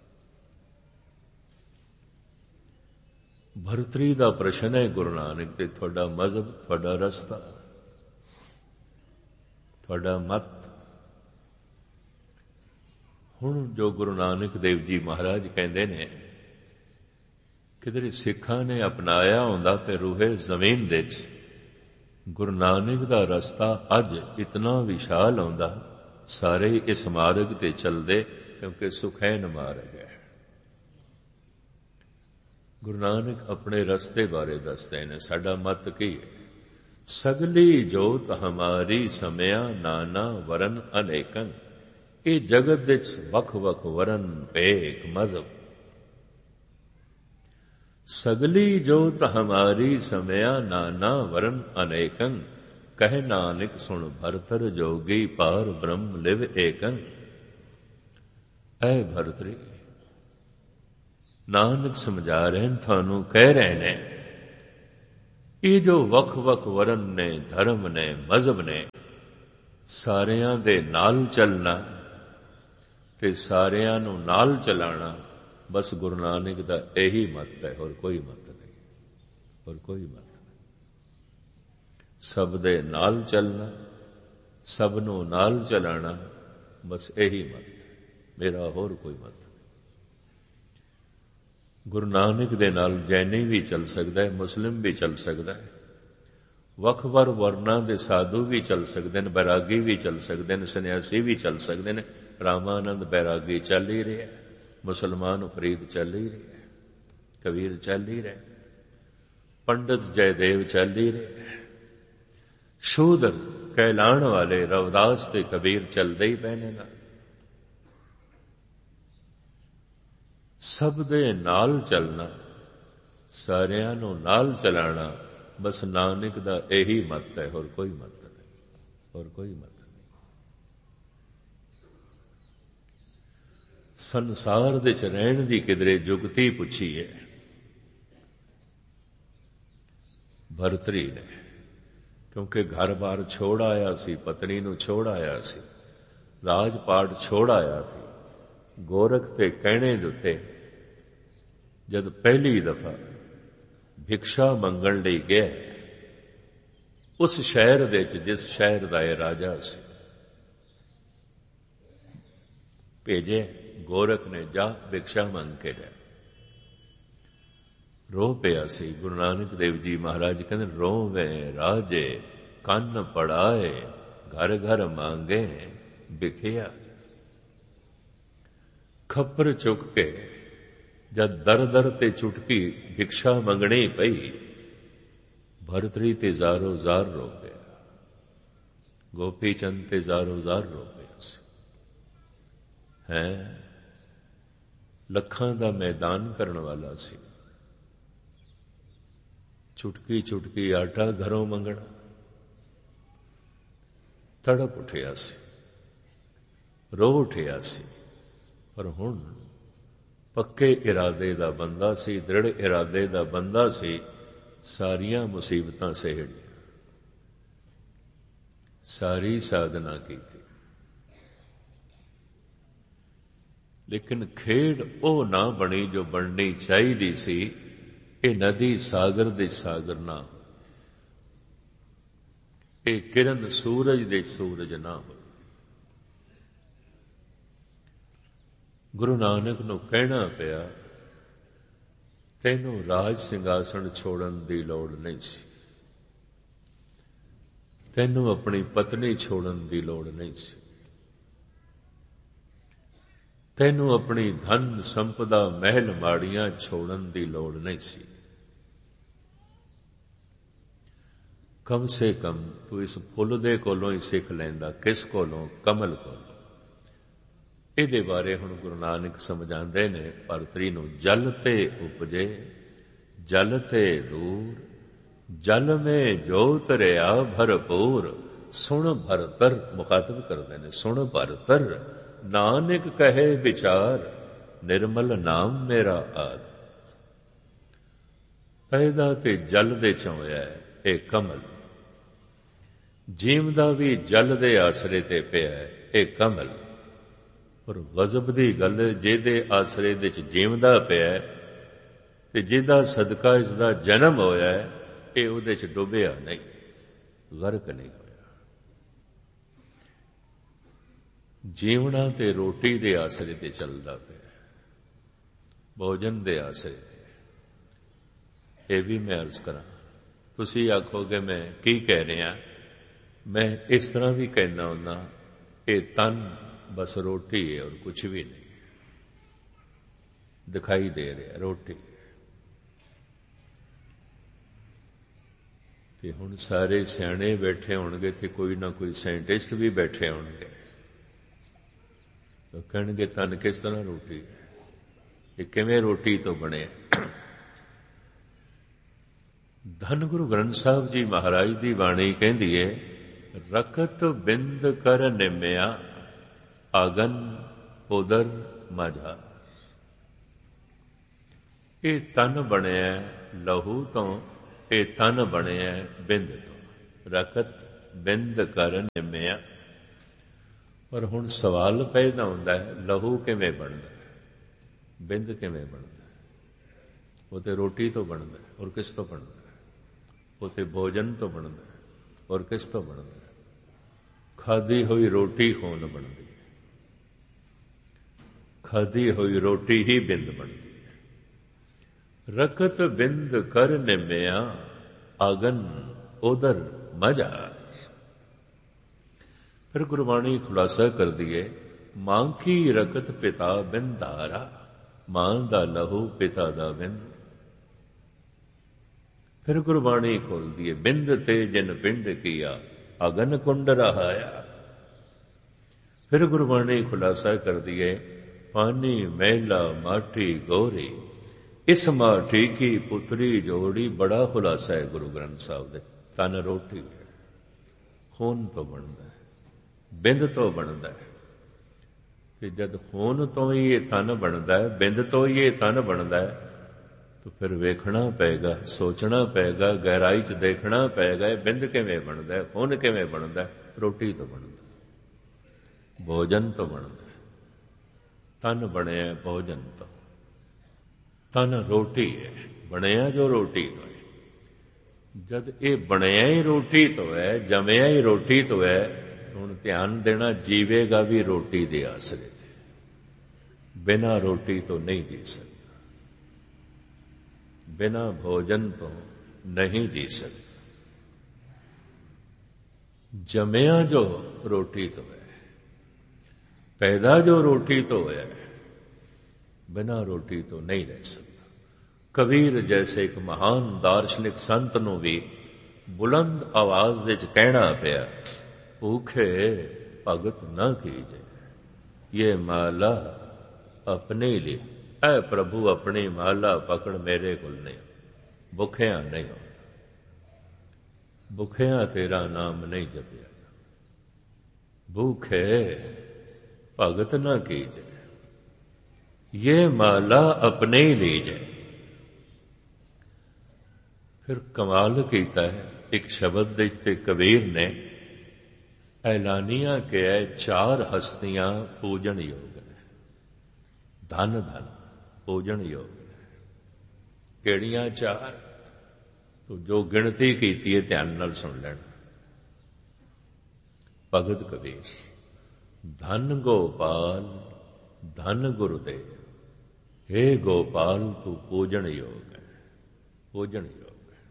ਭਰਤਰੀ ਦਾ ਪ੍ਰਸ਼ਨ ਹੈ ਗੁਰੂ ਨਾਨਕ ਤੇ, ਤੁਹਾਡਾ ਮਜ਼ਹਬ, ਤੁਹਾਡਾ ਰਸਤਾ, ਤੁਹਾਡਾ ਮਤ। ਹੁਣ ਜੋ ਗੁਰੂ ਨਾਨਕ ਦੇਵ ਜੀ ਮਹਾਰਾਜ ਕਹਿੰਦੇ ਨੇ, ਕਿਧਰੇ ਸਿੱਖਾਂ ਨੇ ਅਪਣਾਇਆ ਹੁੰਦਾ ਤੇ ਰੂਹੇ ਜ਼ਮੀਨ ਦੇ ਚ ਗੁਰੂ ਨਾਨਕ ਦਾ ਰਸਤਾ ਅੱਜ ਇਤਨਾ ਵਿਸ਼ਾਲ ਆਉਂਦਾ, ਸਾਰੇ ਇਸ ਮਾਰਗ ਤੇ ਚੱਲਦੇ, ਕਿਉਂਕਿ ਸੁਖੈਨ ਮਾਰਗ ਹੈ। ਗੁਰੂ ਨਾਨਕ ਆਪਣੇ ਰਸਤੇ ਬਾਰੇ ਦੱਸਦੇ ਨੇ, ਸਾਡਾ ਮਤ ਕੀ ਹੈ? ਸਗਲੀ ਜੋਤ ਹਮਾਰੀ ਸਮਿਆ ਨਾਨਾ ਵਰਨ ਅਨੇਕਨ। ਇਹ ਜਗਤ ਵਿੱਚ ਵੱਖ ਵੱਖ ਵਰਨ, ਭੇਖ, ਮਜ਼ਹਬ। ਸਗਲੀ ਜੋਤ ਹਮਾਰੀ ਸਮਿਆ ਨਾਨਾ ਵਰਨ ਅਨੇਕਨ, ਕਹਿ ਨਾਨਕ ਸੁਣ ਭਰਤਰ ਜੋਗੀ ਪਾਰ ਬ੍ਰਹਮ ਲਿਵ ਏਕਨ। ਐ ਭਰਤਰੀ, ਨਾਨਕ ਸਮਝਾ ਰਹੇ ਨੇ ਤੁਹਾਨੂੰ, ਕਹਿ ਰਹੇ ਨੇ ਇਹ ਜੋ ਵੱਖ-ਵੱਖ ਵਰਨ ਨੇ, ਧਰਮ ਨੇ, ਮਜ਼ਹਬ ਨੇ, ਸਾਰਿਆਂ ਦੇ ਨਾਲ ਚੱਲਣਾ ਤੇ ਸਾਰਿਆਂ ਨੂੰ ਨਾਲ ਚਲਾਣਾ, ਬਸ ਗੁਰੂ ਨਾਨਕ ਦਾ ਇਹੀ ਮਤ ਹੈ, ਹੋਰ ਕੋਈ ਮਤ ਨਹੀਂ, ਹੋਰ ਕੋਈ ਮਤ ਨਹੀਂ। ਸਭ ਦੇ ਨਾਲ ਚੱਲਣਾ, ਸਭ ਨੂੰ ਨਾਲ ਚਲਾਣਾ, ਬਸ ਇਹੀ ਮਤ ਹੈ ਮੇਰਾ, ਹੋਰ ਕੋਈ ਮਤ ਨਹੀਂ। ਗੁਰੂ ਨਾਨਕ ਦੇ ਨਾਲ ਜੈਨੀ ਵੀ ਚੱਲ ਸਕਦਾ ਹੈ, ਮੁਸਲਿਮ ਵੀ ਚੱਲ ਸਕਦਾ ਹੈ, ਵੱਖ-ਵੱਖ ਵਰਨਾਂ ਦੇ ਸਾਧੂ ਵੀ ਚੱਲ ਸਕਦੇ ਨੇ, ਬੈਰਾਗੀ ਵੀ ਚੱਲ ਸਕਦੇ ਨੇ, ਸੰਨਿਆਸੀ ਵੀ ਚੱਲ ਸਕਦੇ ਨੇ। ਰਾਮਾਨੰਦ ਬੈਰਾਗੀ ਚੱਲ ਹੀ ਰਿਹਾ, ਮੁਸਲਮਾਨ ਫਰੀਦ ਚੱਲ ਹੀ ਰਿਹਾ, ਕਬੀਰ ਚੱਲ ਹੀ ਰਿਹਾ, ਪੰਡਤ ਜੈਦੇਵ ਚੱਲ ਹੀ ਰਿਹਾ, ਸ਼ੂਦਰ ਕਹਿਲਾਣ ਵਾਲੇ ਰਵਿਦਾਸ ਤੇ ਕਬੀਰ ਚੱਲਦੇ ਹੀ ਪਏ ਨੇ ਨਾਲ। ਸਭ ਦੇ ਨਾਲ ਚੱਲਣਾ, ਸਾਰਿਆਂ ਨੂੰ ਨਾਲ ਚਲਾਣਾ, ਬਸ ਨਾਨਕ ਦਾ ਇਹੀ ਮਤ ਹੈ, ਹੋਰ ਕੋਈ ਮਤ ਨਹੀਂ, ਹੋਰ ਕੋਈ ਮਤ ਨਹੀਂ। ਸੰਸਾਰ ਦੇ ਚ ਰਹਿਣ ਦੀ ਕਿਧਰੇ ਜੁਗਤੀ ਪੁੱਛੀ ਹੈ ਭਰਤਰੀ ਨੇ, ਕਿਉਂਕਿ ਘਰ-ਬਾਰ ਛੋੜ ਆਇਆ ਸੀ, ਪਤਨੀ ਨੂੰ ਛੋੜ ਆਇਆ ਸੀ, ਰਾਜ-ਪਾਟ ਛੋੜ ਆਇਆ ਸੀ। ਗੋਰਖ ਦੇ ਕਹਿਣੇ ਦੇ ਉੱਤੇ ਜਦ ਪਹਿਲੀ ਦਫਾ ਭਿਕਸ਼ਾ ਮੰਗਣ ਲਈ ਗਿਆ ਉਸ ਸ਼ਹਿਰ ਦੇ ਵਿੱਚ, ਜਿਸ ਸ਼ਹਿਰ ਦਾ ਇਹ ਰਾਜਾ ਸੀ, ਭੇਜੇ ਗੋਰਖ ਨੇ, ਜਾ ਭਿਕਸ਼ਾ ਮੰਗ ਕੇ ਲਿਆ। ਰੋ ਪਿਆ ਸੀ। ਗੁਰੂ ਨਾਨਕ ਦੇਵ ਜੀ ਮਹਾਰਾਜ ਕਹਿੰਦੇ, ਰੋਵੇਂ ਰਾਜੇ ਕੰਨ ਪੜਾਏ, ਘਰ ਘਰ ਮੰਗੇ ਭਿਖਿਆ। ਖੱਪਰ ਚੁੱਕ ਕੇ ਜਦ ਦਰ ਦਰ ਤੇ ਚੁਟਕੀ ਭਿਕਸ਼ਾ ਮੰਗਣੀ ਪਈ, ਭਰਤਰੀ ਤੇ ਜ਼ਾਰੋ ਜ਼ਾਰ ਰੋ ਪਿਆ, ਗੋਪੀ ਚੰਦ ਤੇ ਜ਼ਾਰੋ ਜ਼ਾਰ ਰੋ ਪਿਆ ਸੀ। ਹੈ ਲੱਖਾਂ ਦਾ ਮੈਦਾਨ ਕਰਨ ਵਾਲਾ ਸੀ, ਚੁਟਕੀ ਚੁਟਕੀ ਆਟਾ ਘਰੋਂ ਮੰਗਣਾ, ਤੜਪ ਉੱਠਿਆ ਸੀ, ਰੋ ਉੱਠਿਆ ਸੀ। ਪਰ ਹੁਣ ਪੱਕੇ ਇਰਾਦੇ ਦਾ ਬੰਦਾ ਸੀ, ਦ੍ਰਿੜ ਇਰਾਦੇ ਦਾ ਬੰਦਾ ਸੀ, ਸਾਰੀਆਂ ਮੁਸੀਬਤਾਂ ਸਹਿੜੀਆਂ, ਸਾਰੀ ਸਾਧਨਾ ਕੀਤੀ। ਲੇਕਿਨ ਖੇਡ ਉਹ ਨਾ ਬਣੀ ਜੋ ਬਣਨੀ ਚਾਹੀਦੀ ਸੀ। ਇਹ ਨਦੀ ਸਾਗਰ ਦੇ ਸਾਗਰ ਨਾ, ਇਹ ਕਿਰਨ ਸੂਰਜ ਦੇ ਸੂਰਜ ਨਾ ਹੋ। ਗੁਰੂ ਨਾਨਕ ਨੂੰ ਕਹਿਣਾ ਪਿਆ, ਤੈਨੂੰ ਰਾਜ ਸਿੰਘਾਸਣ ਛੋੜਨ ਦੀ ਲੋੜ ਨਹੀਂ ਸੀ, ਤੈਨੂੰ ਆਪਣੀ ਪਤਨੀ ਛੋੜਨ ਦੀ ਲੋੜ ਨਹੀਂ ਸੀ, ਤੈਨੂੰ ਆਪਣੀ ਧਨ ਸੰਪਦਾ ਮਹਿਲ ਮਾੜੀਆਂ ਛੋੜਨ ਦੀ ਲੋੜ ਨਹੀਂ ਸੀ। ਕਮ ਸੇ ਕਮ ਤੂੰ ਇਸ ਫੁੱਲ ਦੇ ਕੋਲੋਂ ਹੀ ਸਿੱਖ ਲੈਂਦਾ। ਕਿਸ ਕੋਲੋਂ? ਕਮਲ ਕੋਲੋਂ। ਇਹਦੇ ਬਾਰੇ ਹੁਣ ਗੁਰੂ ਨਾਨਕ ਸਮਝਾਉਂਦੇ ਨੇ ਭਰਤਰੀ ਨੂੰ, ਜਲ ਤੇ ਉਪਜੇ ਜਲ ਤੇ ਦੂਰ, ਜਲ ਮੇ ਜੋਤ ਰਿਆ ਭਰਪੂਰ। ਸੁਣ ਭਰਤਰ, ਮੁਖਾਤਬ ਕਰਦੇ ਨੇ, ਸੁਣ ਭਰਤਰ ਨਾਨਕ ਕਹੇ ਵਿਚਾਰ, ਨਿਰਮਲ ਨਾਮ ਮੇਰਾ ਆਦ। ਪੈਦਾ ਤੇ ਜਲ ਦੇ ਚੋਂ ਹੋਇਆ ਇਹ ਕਮਲ, ਜੀਵਦਾ ਵੀ ਜਲ ਦੇ ਆਸਰੇ ਤੇ ਪਿਆ ਇਹ ਕਮਲ। ਪਰ ਗਜ਼ਬ ਦੀ ਗੱਲ, ਜਿਹਦੇ ਆਸਰੇ ਦੇ ਚ ਜੀਵਦਾ ਪਿਆ ਤੇ ਜਿਹਦਾ ਸਦਕਾ ਇਸ ਦਾ ਜਨਮ ਹੋਇਆ, ਇਹ ਉਹਦੇ ਚ ਡੁੱਬਿਆ ਨਹੀਂ, ਗਰਕ ਨਹੀਂ ਹੋਇਆ। ਜੀਵਣਾ ਤੇ ਰੋਟੀ ਦੇ ਆਸਰੇ ਤੇ ਚੱਲਦਾ ਪਿਆ, ਭੋਜਨ ਦੇ ਆਸਰੇ ਤੇ। ਇਹ ਵੀ ਮੈਂ ਅਰਜ਼ ਕਰਾਂ, ਤੁਸੀਂ ਆਖੋਗੇ ਮੈਂ ਕੀ ਕਹਿ ਰਿਹਾ, ਮੈਂ ਇਸ ਤਰ੍ਹਾਂ ਵੀ ਕਹਿਣਾ ਹੁੰਦਾ, ਇਹ ਤਨ ਬਸ ਰੋਟੀ ਹੈ ਔਰ ਕੁਛ ਵੀ ਨਹੀਂ ਦਿਖਾਈ ਦੇ ਰਿਹਾ, ਰੋਟੀ। ਤੇ ਹੁਣ ਸਾਰੇ ਸਿਆਣੇ ਬੈਠੇ ਹੋਣਗੇ ਤੇ ਕੋਈ ਨਾ ਕੋਈ ਸਾਇੰਟਿਸਟ ਵੀ ਬੈਠੇ ਹੋਣਗੇ, ਤਾਂ ਕਹਿਣਗੇ ਤਨ ਕਿਸ ਤਰ੍ਹਾਂ ਰੋਟੀ ਹੈ, ਇਹ ਕਿਵੇਂ ਰੋਟੀ ਤੋਂ ਬਣਿਆ। ਧੰਨ ਗੁਰੂ ਗ੍ਰੰਥ ਸਾਹਿਬ ਜੀ ਮਹਾਰਾਜ ਦੀ ਬਾਣੀ ਕਹਿੰਦੀ ਹੈ, ਰਕਤ ਬਿੰਦ ਕਰ ਨਿਮਿਆ ਆਗਨ ਉਦਰ ਮਾਝਾ। ਇਹ ਤਨ ਬਣਿਆ ਲਹੂ ਤੋਂ ਇਹ ਤਨ ਬਣਿਆ ਬਿੰਦ ਤੋਂ। ਰਕਤ ਬਿੰਦ ਕਰ ਨਿਮਿਆ। ਪਰ ਹੁਣ ਸਵਾਲ ਪੈਦਾ ਹੁੰਦਾ ਹੈ, ਲਹੂ ਕਿਵੇਂ ਬਣਦਾ, ਬਿੰਦ ਕਿਵੇਂ ਬਣਦਾ? ਉਹ ਤੇ ਰੋਟੀ ਤੋਂ ਬਣਦਾ, ਔਰ ਕਿਸ ਤੋਂ ਬਣਦਾ? ਉਹ ਤੇ ਭੋਜਨ ਤੋਂ ਬਣਦਾ, ਔਰ ਕਿਸ ਤੋਂ ਬਣਦਾ? ਖਾਧੀ ਹੋਈ ਰੋਟੀ ਹੋਣ ਬਣਦੀ ਹੈ। ਖਾਧੀ ਹੋਈ ਰੋਟੀ ਹੀ ਬਿੰਦ ਬਣਦੀ ਹੈ। ਰਕਤ ਬਿੰਦ ਕਰ ਨਿਮਿਆ, ਆਗਨ ਉਦਰ ਮਜਾ। ਫਿਰ ਗੁਰਬਾਣੀ ਖੁਲਾਸਾ ਕਰਦੀ ਹੈ, ਮਾਂ ਕੀ ਰਕਤ ਪਿਤਾ ਬਿੰਦਾਰਾ। ਮਾਂ ਦਾ ਲਹੂ ਪਿਤਾ ਦਾ ਬਿੰਦ। ਫਿਰ ਗੁਰਬਾਣੀ ਖੋਲਦੀ ਹੈ, ਬਿੰਦ ਤੇ ਜਿਨ ਪਿੰਡ ਕੀਆ, ਅਗਨ ਕੁੰਡ ਰਹਾਇਆ। ਫਿਰ ਗੁਰਬਾਣੀ ਖੁਲਾਸਾ ਕਰਦੀ ਹੈ, ਪਾਣੀ ਮਹਿਲਾ ਮਾਟੀ ਗੋਰੀ, ਇਸ ਮਾਟੀ ਕੀ ਪੁੱਤਰੀ ਜੋੜੀ। ਬੜਾ ਖੁਲਾਸਾ ਹੈ ਗੁਰੂ ਗ੍ਰੰਥ ਸਾਹਿਬ ਦੇ। ਤਨ ਰੋਟੀ ਹੈ, ਖੂਨ ਤੋਂ ਬਣਦਾ ਹੈ, ਬਿੰਦ ਤੋਂ ਬਣਦਾ ਹੈ। ਤੇ ਜਦ ਖੂਨ ਤੋਂ ਹੀ ਇਹ ਤਨ ਬਣਦਾ ਹੈ, ਬਿੰਦ ਤੋਂ ਹੀ ਇਹ ਤਨ ਬਣਦਾ ਹੈ, ਤਾਂ ਫਿਰ ਵੇਖਣਾ ਪਏਗਾ, ਸੋਚਣਾ ਪਏਗਾ, ਗਹਿਰਾਈ 'ਚ ਦੇਖਣਾ ਪਏਗਾ, ਇਹ ਬਿੰਦ ਕਿਵੇਂ ਬਣਦਾ ਹੈ, ਖੂਨ ਕਿਵੇਂ ਬਣਦਾ ਹੈ? ਰੋਟੀ ਤੋਂ ਬਣਦਾ, ਭੋਜਨ ਤੋਂ ਬਣਦਾ। ਤਨ ਬਣਿਆ ਭੋਜਨ ਤੋਂ। ਤਨ ਰੋਟੀ ਹੈ, ਬਣਿਆ ਜੋ ਰੋਟੀ ਤੋਂ ਹੈ। ਜਦ ਇਹ ਬਣਿਆ ਹੀ ਰੋਟੀ ਤੋਂ ਹੈ, ਜੰਮਿਆ ਹੀ ਰੋਟੀ ਤੋਂ ਹੈ, ਹੁਣ ਧਿਆਨ ਦੇਣਾ, ਜੀਵੇਗਾ ਵੀ ਰੋਟੀ ਦੇ ਆਸਰੇ ਤੇ। ਬਿਨਾਂ ਰੋਟੀ ਤੋਂ ਨਹੀਂ ਜੀ ਸਕਦਾ, ਬਿਨਾਂ ਭੋਜਨ ਤੋਂ ਨਹੀਂ ਜੀ ਸਕਦਾ। ਜੰਮਿਆ ਜੋ ਰੋਟੀ ਤੋਂ ਹੈ, ਪੈਦਾ ਜੋ ਰੋਟੀ ਤੋਂ ਹੋਇਆ ਹੈ, ਬਿਨਾਂ ਰੋਟੀ ਤੋਂ ਨਹੀਂ ਰਹਿ ਸਕਦਾ। ਕਬੀਰ ਜੈਸੇ ਇੱਕ ਮਹਾਨ ਦਾਰਸ਼ਨਿਕ ਸੰਤ ਨੂੰ ਵੀ ਬੁਲੰਦ ਆਵਾਜ਼ ਵਿੱਚ ਕਹਿਣਾ ਪਿਆ, ਭੂਖੇ ਭਗਤ ਨਾ ਕੀਜੇ, ਇਹ ਮਾਲਾ ਆਪਣੇ ਲਈ। ਐ ਪ੍ਰਭੂ ਆਪਣੀ ਮਾਲਾ ਪਕੜ, ਮੇਰੇ ਕੋਲ ਨਹੀਂ, ਭੁੱਖਿਆਂ ਨਹੀਂ ਹੋਣਾ, ਭੁੱਖਿਆਂ ਤੇਰਾ ਨਾਮ ਨਹੀਂ ਜਪਿਆ। ਭੂਖੇ ਭਗਤ ਨਾ ਕੀਜੇ, ਇਹ ਮਾਲਾ ਆਪਣੇ ਹੀ ਲੀਜੇ। ਫਿਰ ਕਮਾਲ ਕੀਤਾ ਹੈ, ਇੱਕ ਸ਼ਬਦ ਦੇ ਤੇ ਕਬੀਰ ਨੇ ਐਲਾਨੀਆਂ ਕਿਹਾ, ਚਾਰ ਹਸਤੀਆਂ ਪੂਜਣ ਯੋਗ ਨੇ। ਧਨ ਧਨ ਪੂਜਣ ਯੋਗ ਨੇ। ਕਿਹੜੀਆਂ ਚਾਰ? ਤੋ ਜੋ ਗਿਣਤੀ ਕੀਤੀ ਹੈ ਧਿਆਨ ਨਾਲ ਸੁਣ ਲੈਣਾ। ਭਗਤ ਕਬੀਰ, ਧਨ ਗੋਪਾਲ ਧਨ ਗੁਰਦੇਵ, हे ਗੋਪਾਲ ਤੂੰ ਪੂਜਣ ਯੋਗ ਹੈ, ਪੂਜਣ ਯੋਗ।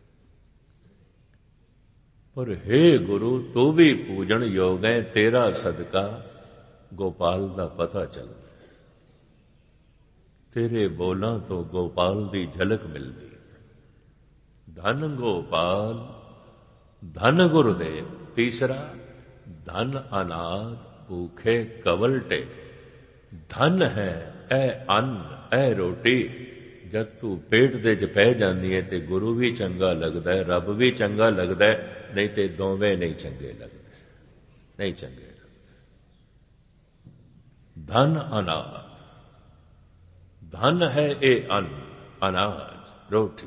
ਪਰ हे ਗੁਰੂ ਤੂੰ ਵੀ ਪੂਜਣ ਯੋਗ ਹੈ, ਤੇਰਾ ਸਦਕਾ ਗੋਪਾਲ ਦਾ ਪਤਾ ਚੱਲਦਾ, ਤੇਰੇ ਬੋਲਾਂ ਤੋਂ ਗੋਪਾਲ ਦੀ ਝਲਕ ਮਿਲਦੀ। ਧਨ ਗੋਪਾਲ ਧਨ ਗੁਰਦੇਵ। ਤੀਸਰਾ, ਧਨ ਅਨਾਦ ਭੂਖੇ ਕਵਲ ਟੇਕੇ। ਧਨ ਹੈ ਇਹ ਅੰਨ, ਇਹ ਰੋਟੀ। ਜਦ ਤੂੰ ਪੇਟ ਦੇ ਚ ਪੈ ਜਾਂਦੀ ਹੈ ਤੇ ਗੁਰੂ ਵੀ ਚੰਗਾ ਲੱਗਦਾ ਹੈ, ਰੱਬ ਵੀ ਚੰਗਾ ਲੱਗਦਾ ਹੈ, ਨਹੀਂ ਤੇ ਦੋਵੇਂ ਨਹੀਂ ਚੰਗੇ ਲੱਗਦੇ, ਨਹੀਂ ਚੰਗੇ ਲੱਗਦੇ। ਧਨ ਅਨਾਦ, ਧਨ ਹੈ ਇਹ ਅੰਨ, ਅਨਾਜ ਰੋਟੀ।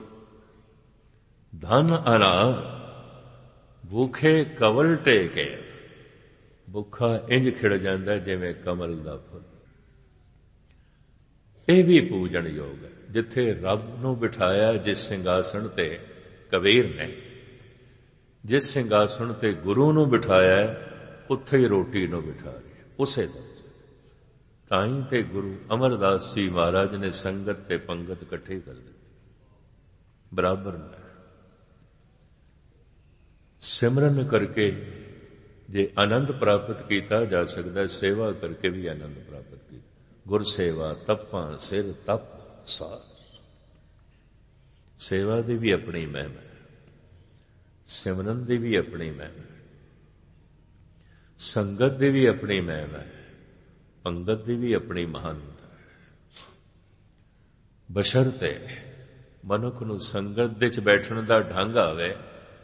ਧਨ ਅਨਾਦ ਭੂਖੇ ਕਵਲ ਟੇਕੇ। ਭੁੱਖਾ ਇੰਜ ਖਿੜ ਜਾਂਦਾ ਜਿਵੇਂ ਕਮਲ ਦਾ ਫੁੱਲ। ਇਹ ਵੀ ਪੂਜਣ ਯੋਗ ਹੈ। ਜਿੱਥੇ ਰੱਬ ਨੂੰ ਬਿਠਾਇਆ ਜਿਸ ਸਿੰਘਾਸਣ ਤੇ ਕਬੀਰ ਨੇ, ਜਿਸ ਸਿੰਘਾਸਣ ਤੇ ਗੁਰੂ ਨੂੰ ਬਿਠਾਇਆ, ਉੱਥੇ ਹੀ ਰੋਟੀ ਨੂੰ ਬਿਠਾ ਰਿਹਾ, ਉਸੇ ਦਰਜੇ। ਤਾਂ ਹੀ ਤੇ ਗੁਰੂ ਅਮਰਦਾਸ ਜੀ ਮਹਾਰਾਜ ਨੇ ਸੰਗਤ ਤੇ ਪੰਗਤ ਇਕੱਠੇ ਕਰ ਦਿੱਤੀ, ਬਰਾਬਰ ਨੇ। ਸਿਮਰਨ ਕਰਕੇ ਜੇ ਆਨੰਦ ਪ੍ਰਾਪਤ ਕੀਤਾ ਜਾ ਸਕਦਾ, ਸੇਵਾ ਕਰਕੇ ਵੀ ਆਨੰਦ ਪ੍ਰਾਪਤ ਕੀਤਾ। ਗੁਰ ਸੇਵਾ ਤਪਾਂ ਸਿਰ ਤਪ ਸਾਰ। ਸੇਵਾ ਦੀ ਵੀ ਆਪਣੀ ਮਹਿਮਾ ਹੈ, ਸਿਮਰਨ ਦੀ ਵੀ ਆਪਣੀ ਮਹਿਮਾ ਹੈ, ਸੰਗਤ ਦੀ ਵੀ ਆਪਣੀ ਮਹਿਮਾ ਹੈ, ਪੰਗਤ ਦੀ ਵੀ ਆਪਣੀ ਮਹਾਨਤਾ ਹੈ। ਬਸ਼ਰਤੇ ਮਨੁੱਖ ਨੂੰ ਸੰਗਤ ਵਿੱਚ ਬੈਠਣ ਦਾ ਢੰਗ ਆਵੇ,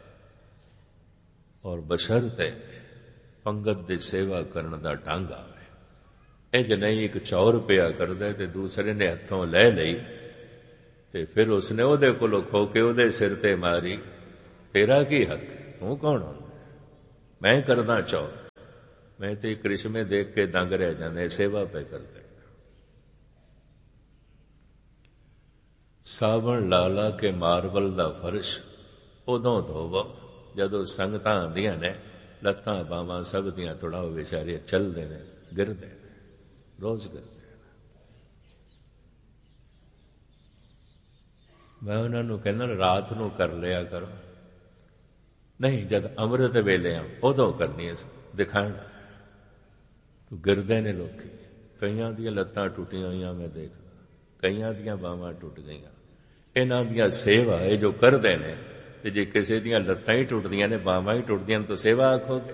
ਔਰ ਬਸ਼ਰਤੇ ਪੰਗਤ ਦੀ ਸੇਵਾ ਕਰਨ ਦਾ ਢੰਗ ਆਵੇ। ਇੰਜ ਨਹੀਂ ਇੱਕ ਚੌਰ ਰੁਪਇਆ ਕਰਦਾ ਤੇ ਦੂਸਰੇ ਨੇ ਹੱਥੋਂ ਲੈ ਲਈ ਤੇ ਫਿਰ ਉਸਨੇ ਉਹਦੇ ਕੋਲੋਂ ਖੋ ਕੇ ਉਹਦੇ ਸਿਰ ਤੇ ਮਾਰੀ, तेरा की हक, तू कौन हो? मैं करदा चौर, मैं ते करिश्मे देख के दंग रह जाने, सेवा पे करते। सावन ला ला के मार्बल दा फर्श उदों धोवो जदों संगतां आंदियां ने, लत्तां बावां सब दियां थोड़ा बेचारे चलदे ने, गिरदे ने, रोज गिरदे। मैं उन्हां नूं कहना रात नूं कर लिया करो, नहीं जद अमृत वेले आ उदों करनी है दिखाना। तो गिरदे ने लोग, कईयां दियां लत्तां टुटियां होईयां मैं देखदा, कईयां दियां बावां टुट गईयां। इन्हां दियां सेवा है जो करदे ने, ते जे किसी दियां लत्तां ही टुटदियां ने, बावां ही टुटदियां तो सेवा आखोगे?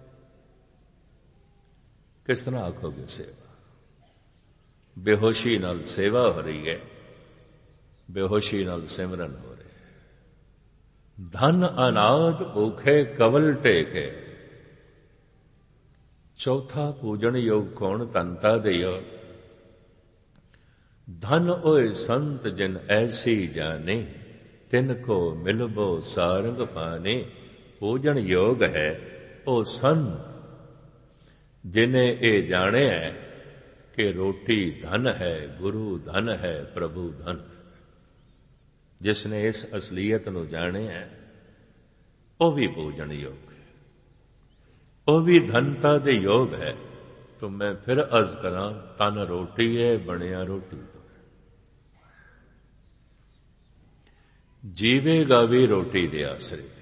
किस तरह आखोगे सेवा? बेहोशी नाल सेवा हो रही है, बेहोशी नाल सिमरन हो रहे। धन अनाद भूखे कवल टेके, चौथा पूजन योग कौन तनता दियो। धन ओए संत जिन ऐसी जाने, तिनको मिलबो सारंग पाने। पूजन योग है ओ संत जिन्हें ये जाने है कि रोटी धन है, गुरु धन है, प्रभु धन है। जिसने इस असलियत नूं जाने है वह भी पूजन योग है, वह भी धनता दे योग है। तो मैं फिर अर्ज करा, तन रोटी है बनिया रोटी तो जीवेगा भी रोटी दे आसरे ते,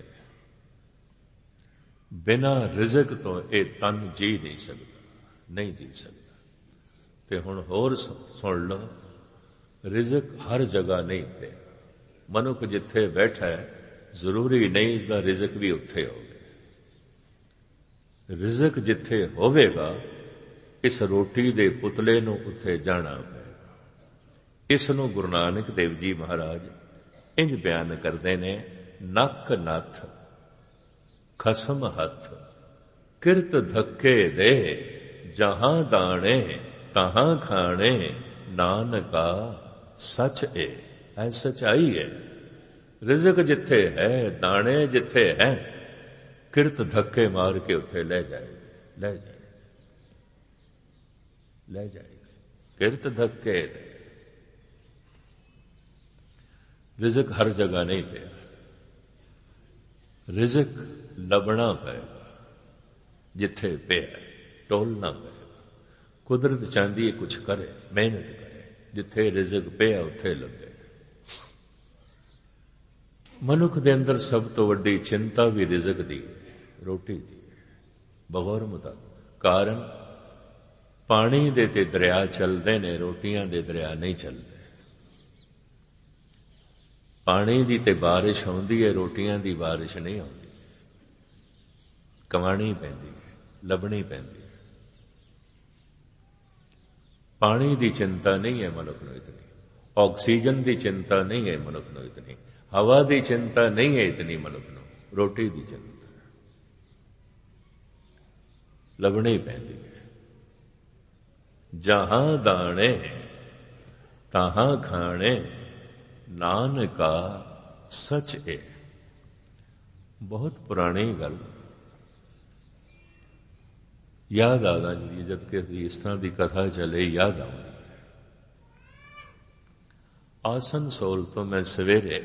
बिना रिजक तो ये तन जी नहीं सकता, नहीं जी सकता। ते हुण होर सुन लो, रिजक हर जगह नहीं पे। मनुख जिथे बैठा है जरूरी नहीं इसका रिजक भी उत्थे होवे। रिजक जिथे होवेगा इस रोटी दे पुतले नूं उत्थे जाना पेगा। इस नूं गुरु नानक देव जी महाराज इंज बयान करते ने, नक नथ खसम हथ, किरत धक्के दे, जहां दाने तहां खाने, नानका सच ए। है सच्चाई है। रिजक जिथे है, दाने जिथे है, किरत धक्के मार के उथे ले जाए, ले जाए, ले जाएगी। किरत धक्के दे, रिजक हर जगह नहीं पे। रिजक लबना पेगा जिथे पे, टोलना पेगा। कुदरत चाहती है कुछ करे, मेहनत करे, जिथे रिजक पे उथे लगे। मनुख दे अंदर सब तो वड्डी चिंता भी रिजक दी, रोटी दी बगौर मुताबिक। कारण पानी दे ते दरिया चलते ने, रोटियां दे दरिया नहीं चलते। पानी दी ते बारिश आउंदी है, रोटियां दी बारिश नहीं आउंदी। कमानी पैंदी है, लभनी पैंदी है। पानी दी चिंता नहीं है मनुख नूं इतनी, ऑक्सीजन दी चिंता नहीं है मनुख नूं इतनी, हवा दी चिंता नहीं है इतनी मनुख नूं, रोटी दी चिंता लभनी पैंदी है। जहां दाने तहां खाने, नानका सच है। बहुत पुरानी गल याद आ जाती, जब कि इस तरह की कथा चले याद आती। आसनसोल तो मैं सवेरे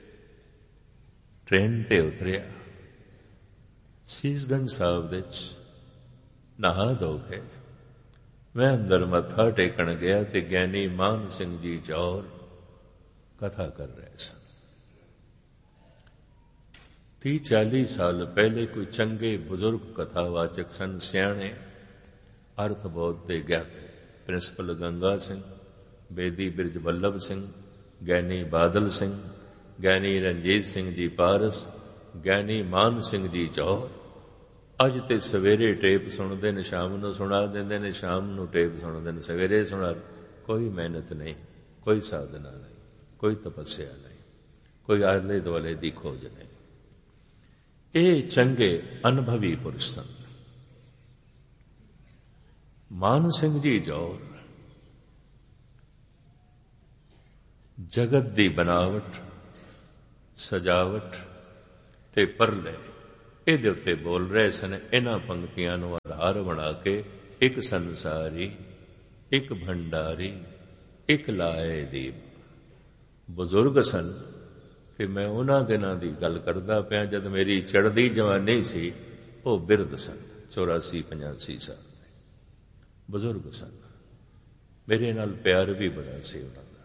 ट्रेन ते उतरिया, सीसगंज साहब दे नहा धो के मैं अंदर मत्था टेकन गया तो ज्ञानी मान सिंह जी चौर कथा कर रहे सन। ती चाली साल पहले कोई चंगे बुजुर्ग कथावाचक सन, सियाणे अर्थबोध दे ज्ञाते, प्रिंसिपल गंगा सिंह, बेदी बिरज वल्लभ सिंह, ज्ञानी बादल सिंह, ज्ञानी रंजीत सिंह जी पारस, ज्ञानी मान सिंह जी चौर। अज ते सवेरे टेप सुनते ने, शाम नूं सुना देंदे ने, शाम नूं टेप सुनते ने, सवेरे सुना। कोई मेहनत नहीं, कोई साधना नहीं, कोई तपस्या नहीं, कोई आले दुआले दी खोज नहीं। ये चंगे अनुभवी पुरुष सन। मान सिंह जी जौर जगत दी बनावट, सजावट, ते परले इहदे उत्ते बोल रहे सन। इन्हां पंक्तियां नूं आधार बना के एक संसारी, एक भंडारी, एक लाए दीप। बुजुर्ग सन ते मैं उन्हां दिनां दी गल करदा पिया जद मेरी चढ़दी जवानी सी। वो बिरध सन, चौरासी पचासी साल दे बुजुर्ग सन। मेरे नाल प्यार भी बड़ा सी उन्हां दा।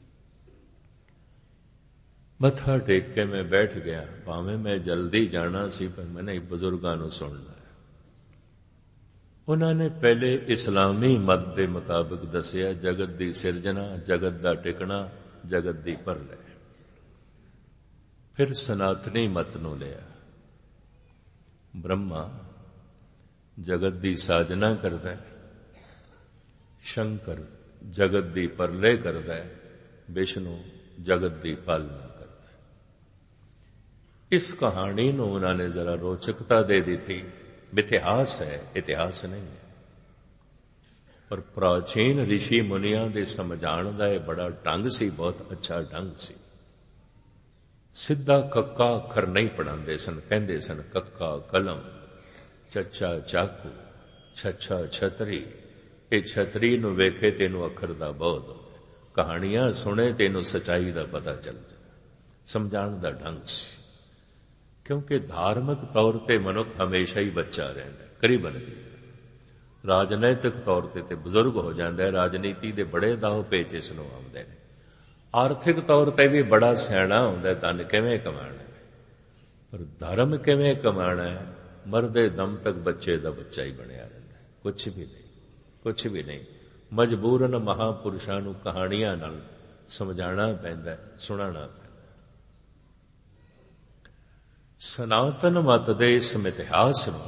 मत्था टेक के मैं बैठ गया, भावें मैं जल्दी जाना सी पर मैंने बुजुर्गां नूं सुनना। उन्होंने पहले इस्लामी मत के मुताबिक दसिया जगत की सिरजना, जगत का टिकना, जगत की परले। फिर सनातनी मत नूं लिया। ब्रह्मा जगत की साजना करता है, शंकर जगत की परले करता है, विष्णु जगत की पालना करता है। इस कहानी नूं उन्होंने जरा रोचकता दे दी। इतिहास है, इतिहास नहीं है, पर प्राचीन ऋषि मुनियां दे समझाण दा बड़ा ढंग सी, बहुत अच्छा ढंग सी। सीधा कक्का अखर नहीं पढ़ाते सन, कहते सन कक्का कलम, चचा चाकू, छछा छतरी। ये छतरी नूं वेखे तेनू अखर दा बहुत हो, कहानियां सुने तेनू सच्चाई दा पता चल जाए। समझाण दा ढंग सी, क्योंकि धार्मिक तौर पर मनुख हमेशा ही बच्चा रहता, करीबन राजनैतिक तौर पर बुजुर्ग हो जाता है। राजनीति के बड़े दाव पेच इस नूं आउंदे ने। आर्थिक तौर पर भी बड़ा सियाणा होंदा है, धन किवें कमाना है, पर धर्म किवें कमाना है, मरदे दम तक बच्चे दा बच्चा ही बनिया रहता है। कुछ भी नहीं, कुछ भी नहीं। मजबूरन महापुरुषां नूं कहानियां नाल समझाना पैंदा है, सुनाना पैंदा। सनातन मत दे इस इतिहास नूं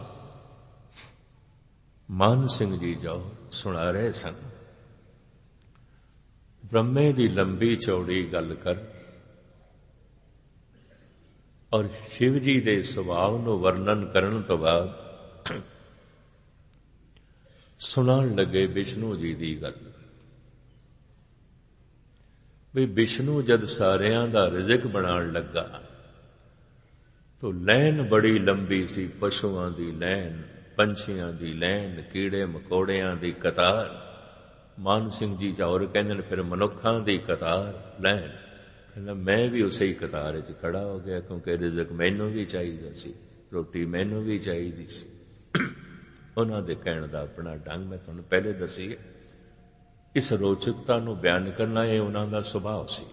मान सिंह जी जो सुना रहे सन। ब्रह्मे की लंबी चौड़ी गल कर और शिव जी के सुभाव नूं वर्णन करन तो बाद सुनान लगे विष्णु जी की गल। भी विष्णु जद सारियां दा रिज़िक बनाण लगा तो लैन बड़ी लंबी सी, पशुआं दी लैन, पंछियां दी लैन, कीड़े मकोड़ियां दी कतार। मान सिंह जी चौर कहंदे फिर मनुखां दी कतार लैन। कहंदा मैं भी उसे ही कतार च खड़ा हो गया, क्योंकि रिज़िक मैनू भी चाहिए सी, रोटी मैनू भी चाहिए सी। उन्हां दे कहण दा अपना ढंग मैं तुहानूं पहले दसी है। इस रोचकता नूं बयान करना ये उन्हां दा सुभाव सी।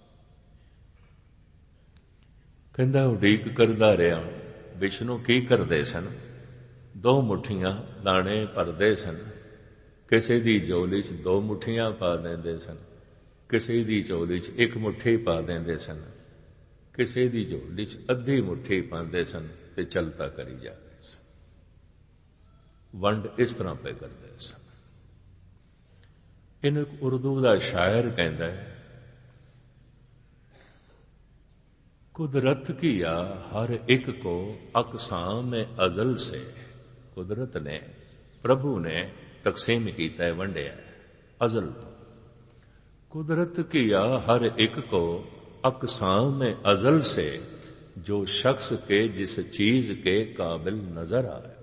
कहंदा उਡੀਕ करदा रहा। विष्णु की करदे सन? दो मुठियां दाणे भरदे सन। किसी दी झोली च दो मुठियां पा देंदे सन, किसी दी झोली च एक मुट्ठी पा देंदे सन, किसी दी झोली च अद्धी मुट्ठी पांदे सन ते चलता करी जा रहे सन। वंड इस तरह पे करदे सन। इन उर्दू दा शायर कहंदा है, कुदरत किया हर एक को अकसाम अजल से। कुदरत ने, प्रभु ने तकसीम कीता है, वंडिया है अजल तो। कुदरत किया हर एक को अकसाम अजल से, जो शख्स के जिस चीज के काबिल नजर आए।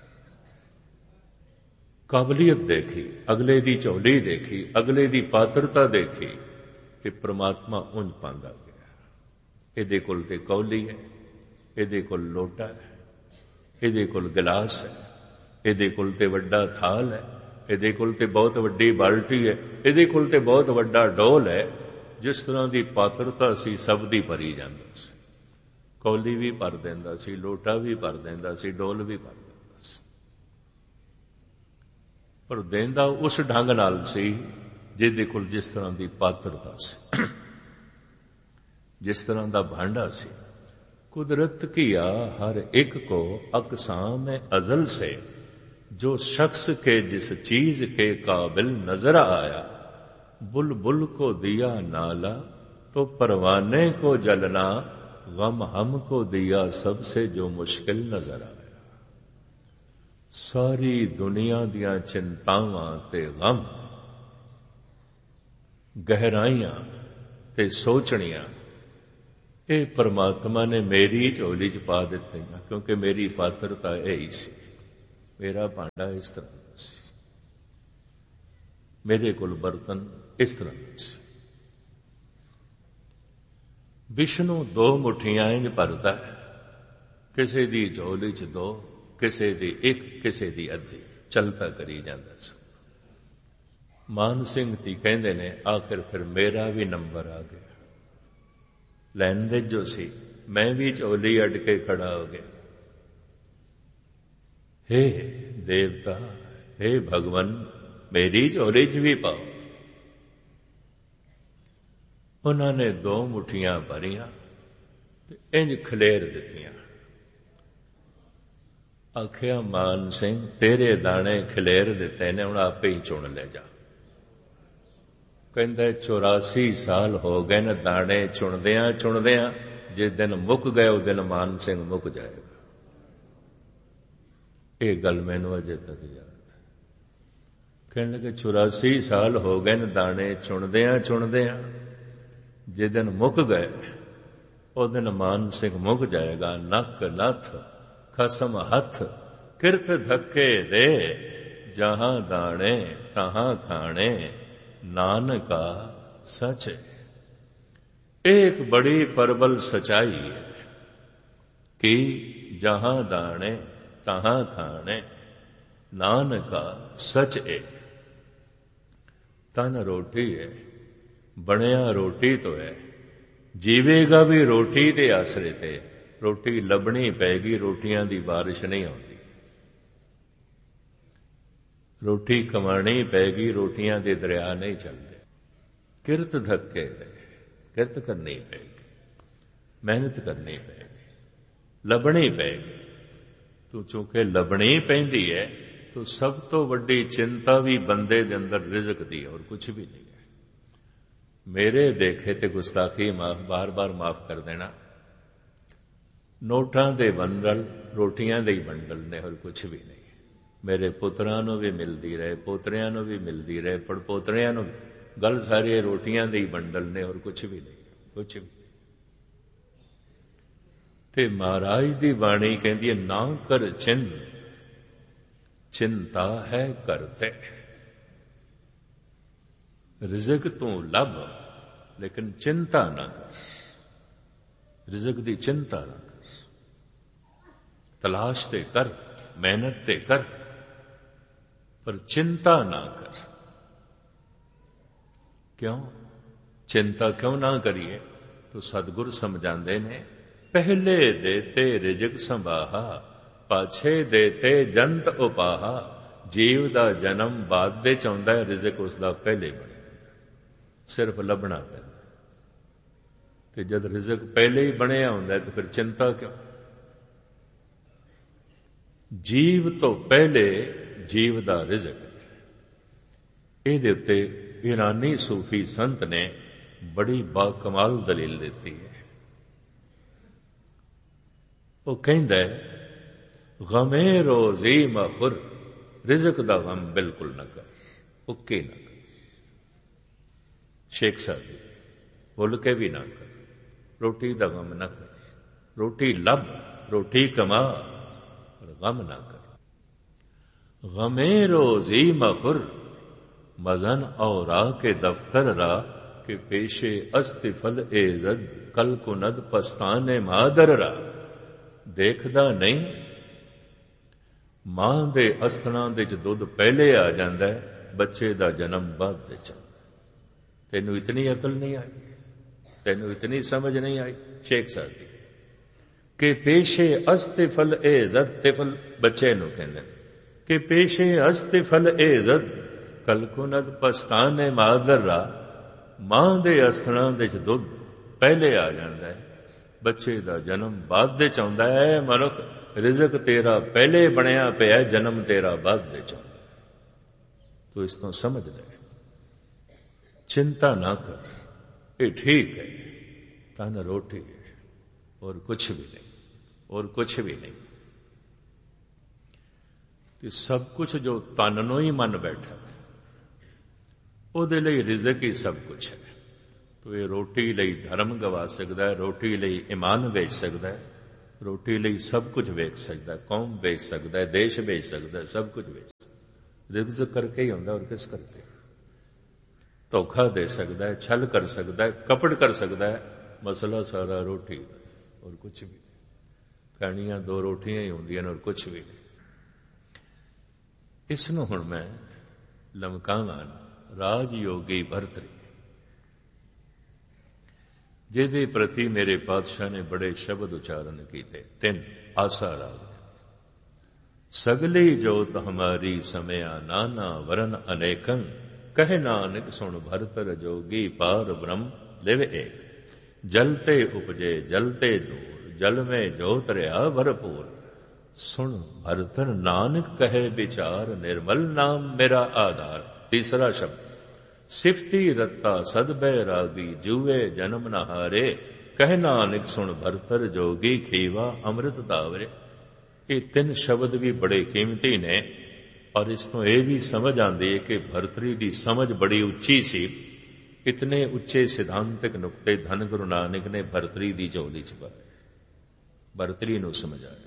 काबलियत देखी, अगले दी झोली देखी, अगले दी पात्रता देखी, ते परमात्मा उंज पांदा गया। इहदे कोल ते कौली है, इहदे कोल लोटा है, इहदे कोल गिलास है, इहदे कोल ते वड्डा थाल है, इहदे कोल ते बहुत वड्डी बाल्टी है, इहदे कोल ते बहुत वड्डा डोल है। जिस तरह की पात्रता सी सब दी भरी जांदा सी। कौली भी भर देंदा सी, लोटा भी भर देंदा सी, डोल भी भर देंदा सी। पर देंदा उस ढंग नाल सी जिहदे कोल जिस तरह की पात्रता सी, जिस तरह का भांडा सी। कुदरत किया हर एक को अकसाम अजल से, जो शख्स के जिस चीज के काबिल नजर आया। बुलबुल को दिया नाला तो परवाने को जलना, गम हमको दिया सबसे जो मुश्किल नजर आया। सारी दुनिया दियां चिंतावां ते गम, गहराइयां ते सोचणियां, ਇਹ ਪਰਮਾਤਮਾ ਨੇ ਮੇਰੀ ਝੋਲੀ 'ਚ ਪਾ ਦਿੱਤੀਆਂ, ਕਿਉਂਕਿ ਮੇਰੀ ਪਾਤਰਤਾ ਇਹ ਹੀ ਸੀ। ਮੇਰਾ ਭਾਂਡਾ ਇਸ ਤਰ੍ਹਾਂ ਦਾ ਸੀ, ਮੇਰੇ ਕੋਲ ਬਰਤਨ ਇਸ ਤਰ੍ਹਾਂ ਦਾ ਸੀ। ਵਿਸ਼ਨੂੰ ਦੋ ਮੁੱਠੀਆਂ ਇੰਝ ਭਰਦਾ ਹੈ, ਕਿਸੇ ਦੀ ਝੋਲੀ 'ਚ ਦੋ, ਕਿਸੇ ਦੀ ਇੱਕ, ਕਿਸੇ ਦੀ ਅੱਧੀ, ਚਲਤਾ ਕਰੀ ਜਾਂਦਾ ਸੀ। ਮਾਨ ਸਿੰਘ ਜੀ ਕਹਿੰਦੇ ਨੇ, ਆਖਿਰ ਫਿਰ ਮੇਰਾ ਵੀ ਨੰਬਰ ਆ ਗਿਆ। ਲੈਣ ਦੇ ਜੋ ਸੀ, ਮੈਂ ਵੀ ਝੋਲੀ ਅੱਡ ਕੇ ਖੜਾ ਹੋ ਗਿਆ। हे ਦੇਵਤਾ, हे ਭਗਵਾਨ, ਮੇਰੀ ਝੋਲੀ 'ਚ ਵੀ ਪਾਓ। ਉਹਨਾਂ ਨੇ ਦੋ ਮੁੱਠੀਆਂ ਭਰੀਆਂ ਤੇ ਇੰਝ ਖਲੇਰ ਦਿੱਤੀਆਂ। ਆਖਿਆ, ਮਾਨ ਸਿੰਘ, ਤੇਰੇ ਦਾਣੇ ਖਲੇਰ ਦਿੱਤੇ ਨੇ, ਹੁਣ ਆਪੇ ਹੀ ਚੁਣ ਲੈ ਜਾ। ਕਹਿੰਦਾ, ਚੌਰਾਸੀ ਸਾਲ ਹੋ ਗਏ ਨੇ ਦਾਣੇ ਚੁਣਦਿਆਂ ਚੁਣਦਿਆਂ, ਜਿਸ ਦਿਨ ਮੁੱਕ ਗਏ ਉਸ ਦਿਨ ਮਾਨ ਸਿੰਘ ਮੁੱਕ ਜਾਏਗਾ। ਇਹ ਗੱਲ ਮੈਨੂੰ ਅਜੇ ਤੱਕ ਯਾਦ ਹੈ। ਕਹਿਣ ਲੱਗੇ, ਚੌਰਾਸੀ ਸਾਲ ਹੋ ਗਏ ਨੇ ਦਾਣੇ ਚੁਣਦਿਆਂ ਚੁਣਦਿਆਂ, ਜਿਸ ਦਿਨ ਮੁੱਕ ਗਏ ਉਸ ਦਿਨ ਮਾਨ ਸਿੰਘ ਮੁੱਕ ਜਾਏਗਾ। ਨੱਕ ਨੱਥ ਖਸਮ ਹੱਥ, ਕਿਰਤ ਧੱਕੇ ਦੇ, ਜਹਾਂ ਦਾਣੇ ਤਹਾਂ ਖਾਣੇ, ਨਾਨਕਾ ਸੱਚ। एक बड़ी प्रबल सच्चाई है कि जहां दाने तहां खाने, नानका सच है। तन रोटी है, बनया रोटी तो है, जीवेगा भी रोटी दे आसरे ते। रोटी लभनी पैगी, रोटियां दी बारिश नहीं आती। रोटी कमानी पैगी, रोटियां दे दरिया नहीं चलते। किरत धक्के दे, किरत करनी पैगी, मेहनत करनी पैगी, लभनी पैगी। तू चूंकि लभनी पैंदी है तो सब तो वड्डी चिंता भी बंदे दे अंदर रिज़्क दी और कुछ भी नहीं है। मेरे देखे ते गुस्ताखी माफ बार बार माफ कर देना। नोटां दे बंडल रोटियां दे ही बंडल ने और कुछ भी नहीं। मेरे पुत्रां नूं भी मिलदी रहे, पोतरियां नूं भी मिलदी रहे, पड़पोतरियां नूं, गल सारी रोटियां दे ही बंडल ने और कुछ भी नहीं, कुछ भी। ते महाराज दी बाणी कहंदी है, ना कर चिंत, चिंता है करते। रिज़्क तू लभ लेकिन चिंता ना कर, रिज़्क दी चिंता ना कर। तलाश ते कर, मेहनत ते कर, पर चिंता ना कर। क्यों चिंता क्यों ना करिए? तो सतगुरु समझाते ने, पहले देते रिज़्क संभाहा, पाछे देते जंत उपाहा। जीव दा जन्म बाद दे चाहुंदा है, रिज़्क उसदा पहले बने, सिर्फ लभना पैंदा। ते जद रिज़्क पहले ही बनिया हुंदा है तो फिर चिंता क्यों? जीव तो पहले जीव दा रिज़्क है। इहदे उत्ते ईरानी सूफी संत ने बड़ी बाकमाल दलील देती है। वो कहंदा है, गमे रोज़ी मखुर, रिज़्क दा गम बिल्कुल न कर, उके न कर। शेख साहब बोल के भी ना कर, रोटी दा गम न कर। रोटी लब, रोटी कमा, पर गम ना कर। गमे रोज़ी मखुर, मजन औरा के दफ्तर रा, के पेशे अस्तिफल एजद, कल कुनद पस्ताने मादर रा। देखदा नहीं मां दे अस्थना दे च दुध पहले आ जांदा है, बच्चे दा जन्म बाद दे चलदा। तेनू इतनी अकल नहीं आई, तेनू इतनी समझ नहीं आई। शेख साहब जी के पेशे अस्तिफल एजद, तिफल बच्चे नू कहंदे कि पेशे अस्तिफल एजद, कल कुनद पस्ताने मादर रा। मां दे अस्थना दे च दुध पहले आ जांदा है, बच्चे दा जन्म बाद दे चाहुंदा है। मनुख रिज़्क तेरा पहले बनिया पिया, जन्म तेरा बाद दे चाहुंदा है। तो इस तो समझ ले, चिंता ना कर, ये ठीक है। तन रोटी है और कुछ भी नहीं, और कुछ भी नहीं। तो सब कुछ जो तन नूं ही मन बैठा है, ਉਹਦੇ ਲਈ रिज़्क ही सब कुछ है। ਤੋ ਇਹ ਰੋਟੀ ਲਈ ਧਰਮ ਗਵਾ ਸਕਦਾ ਹੈ, ਰੋਟੀ ਲਈ ਈਮਾਨ ਵੇਚ ਸਕਦਾ ਹੈ, ਰੋਟੀ ਲਈ ਸਭ ਕੁਝ ਵੇਚ ਸਕਦਾ ਹੈ, ਕੌਮ ਵੇਚ ਸਕਦਾ ਹੈ, ਦੇਸ਼ ਵੇਚ ਸਕਦਾ ਹੈ, ਸਭ ਕੁਝ ਵੇਚ ਸਕਦਾ ਹੈ। ਰਿਜ਼ਕ ਕਰਕੇ ਹੀ ਹੁੰਦਾ, ਔਰ ਕਿਸ ਕਰਕੇ? ਧੋਖਾ ਦੇ ਸਕਦਾ ਹੈ, ਛਲ ਕਰ ਸਕਦਾ ਹੈ, ਕਪਟ ਕਰ ਸਕਦਾ ਹੈ। ਮਸਲਾ ਸਾਰਾ ਰੋਟੀ ਦਾ, ਔਰ ਕੁਝ ਵੀ। ਖਾਣੀਆਂ ਦੋ ਰੋਟੀਆਂ ਹੀ ਹੁੰਦੀਆਂ ਨੇ, ਔਰ ਕੁਝ ਵੀ ਨਹੀਂ। ਇਸ ਨੂੰ ਹੁਣ ਮੈਂ ਲਮਕਾਵਾਂ ਰਾਜ ਯੋਗੀ ਭਰਤਰੀ, ਜਿਹਦੇ ਪ੍ਰਤੀ ਮੇਰੇ ਪਾਤਸ਼ਾਹ ਨੇ ਬੜੇ ਸ਼ਬਦ ਉਚਾਰਨ ਕੀਤੇ। ਤਿੰਨ ਆਸਾ ਰਾਗ, ਸਗਲੀ ਜੋਤ ਹਮਾਰੀ ਸਮਿਆ ਨਾਨਾ ਵਰਨ ਅਨੇਕਨ, ਕਹੇ ਨਾਨਕ ਸੁਣ ਭਰਤਰ ਜੋਗੀ ਪਾਰ ਬ੍ਰਹਮ ਲਿਵ ਏਕ, ਜਲ ਤੇ ਉਪਜੇ ਜਲ ਤੇ ਦੂਰ, ਜਲ में ਜੋਤ ਰਿਹਾ ਭਰਪੂਰ, ਸੁਣ ਭਰਤਰ ਨਾਨਕ ਕਹੇ ਵਿਚਾਰ, ਨਿਰਮਲ ਨਾਮ ਮੇਰਾ ਆਧਾਰ। ਤੀਸਰਾ ਸ਼ਬਦ ਸਿਫਤੀ ਰੱਤਾ ਸਦ ਬੈਰਾਗੀ, ਜੂਏ ਜਨਮ ਨ ਹਾਰੇ, ਕਹਿ ਨਾਨਕ ਸੁਣ ਭਰਤਰ ਜੋਗੀ, ਖੀਵਾ ਅੰਮ੍ਰਿਤ ਤਾਵਰੇ। ਇਹ ਤਿੰਨ ਸ਼ਬਦ ਵੀ ਬੜੇ ਕੀਮਤੀ ਨੇ, ਔਰ ਇਸ ਤੋਂ ਇਹ ਵੀ ਸਮਝ ਆਉਂਦੀ ਹੈ ਕਿ ਭਰਤਰੀ ਦੀ ਸਮਝ ਬੜੀ ਉੱਚੀ ਸੀ। ਇਤਨੇ ਉੱਚੇ ਸਿਧਾਂਤਕ ਨੁਕਤੇ ਧੰਨ ਗੁਰੂ ਨਾਨਕ ਨੇ ਭਰਤਰੀ ਦੀ ਝੋਲੀ ਚ ਪਾਏ, ਭਰਤਰੀ ਨੂੰ ਸਮਝਾਇਆ।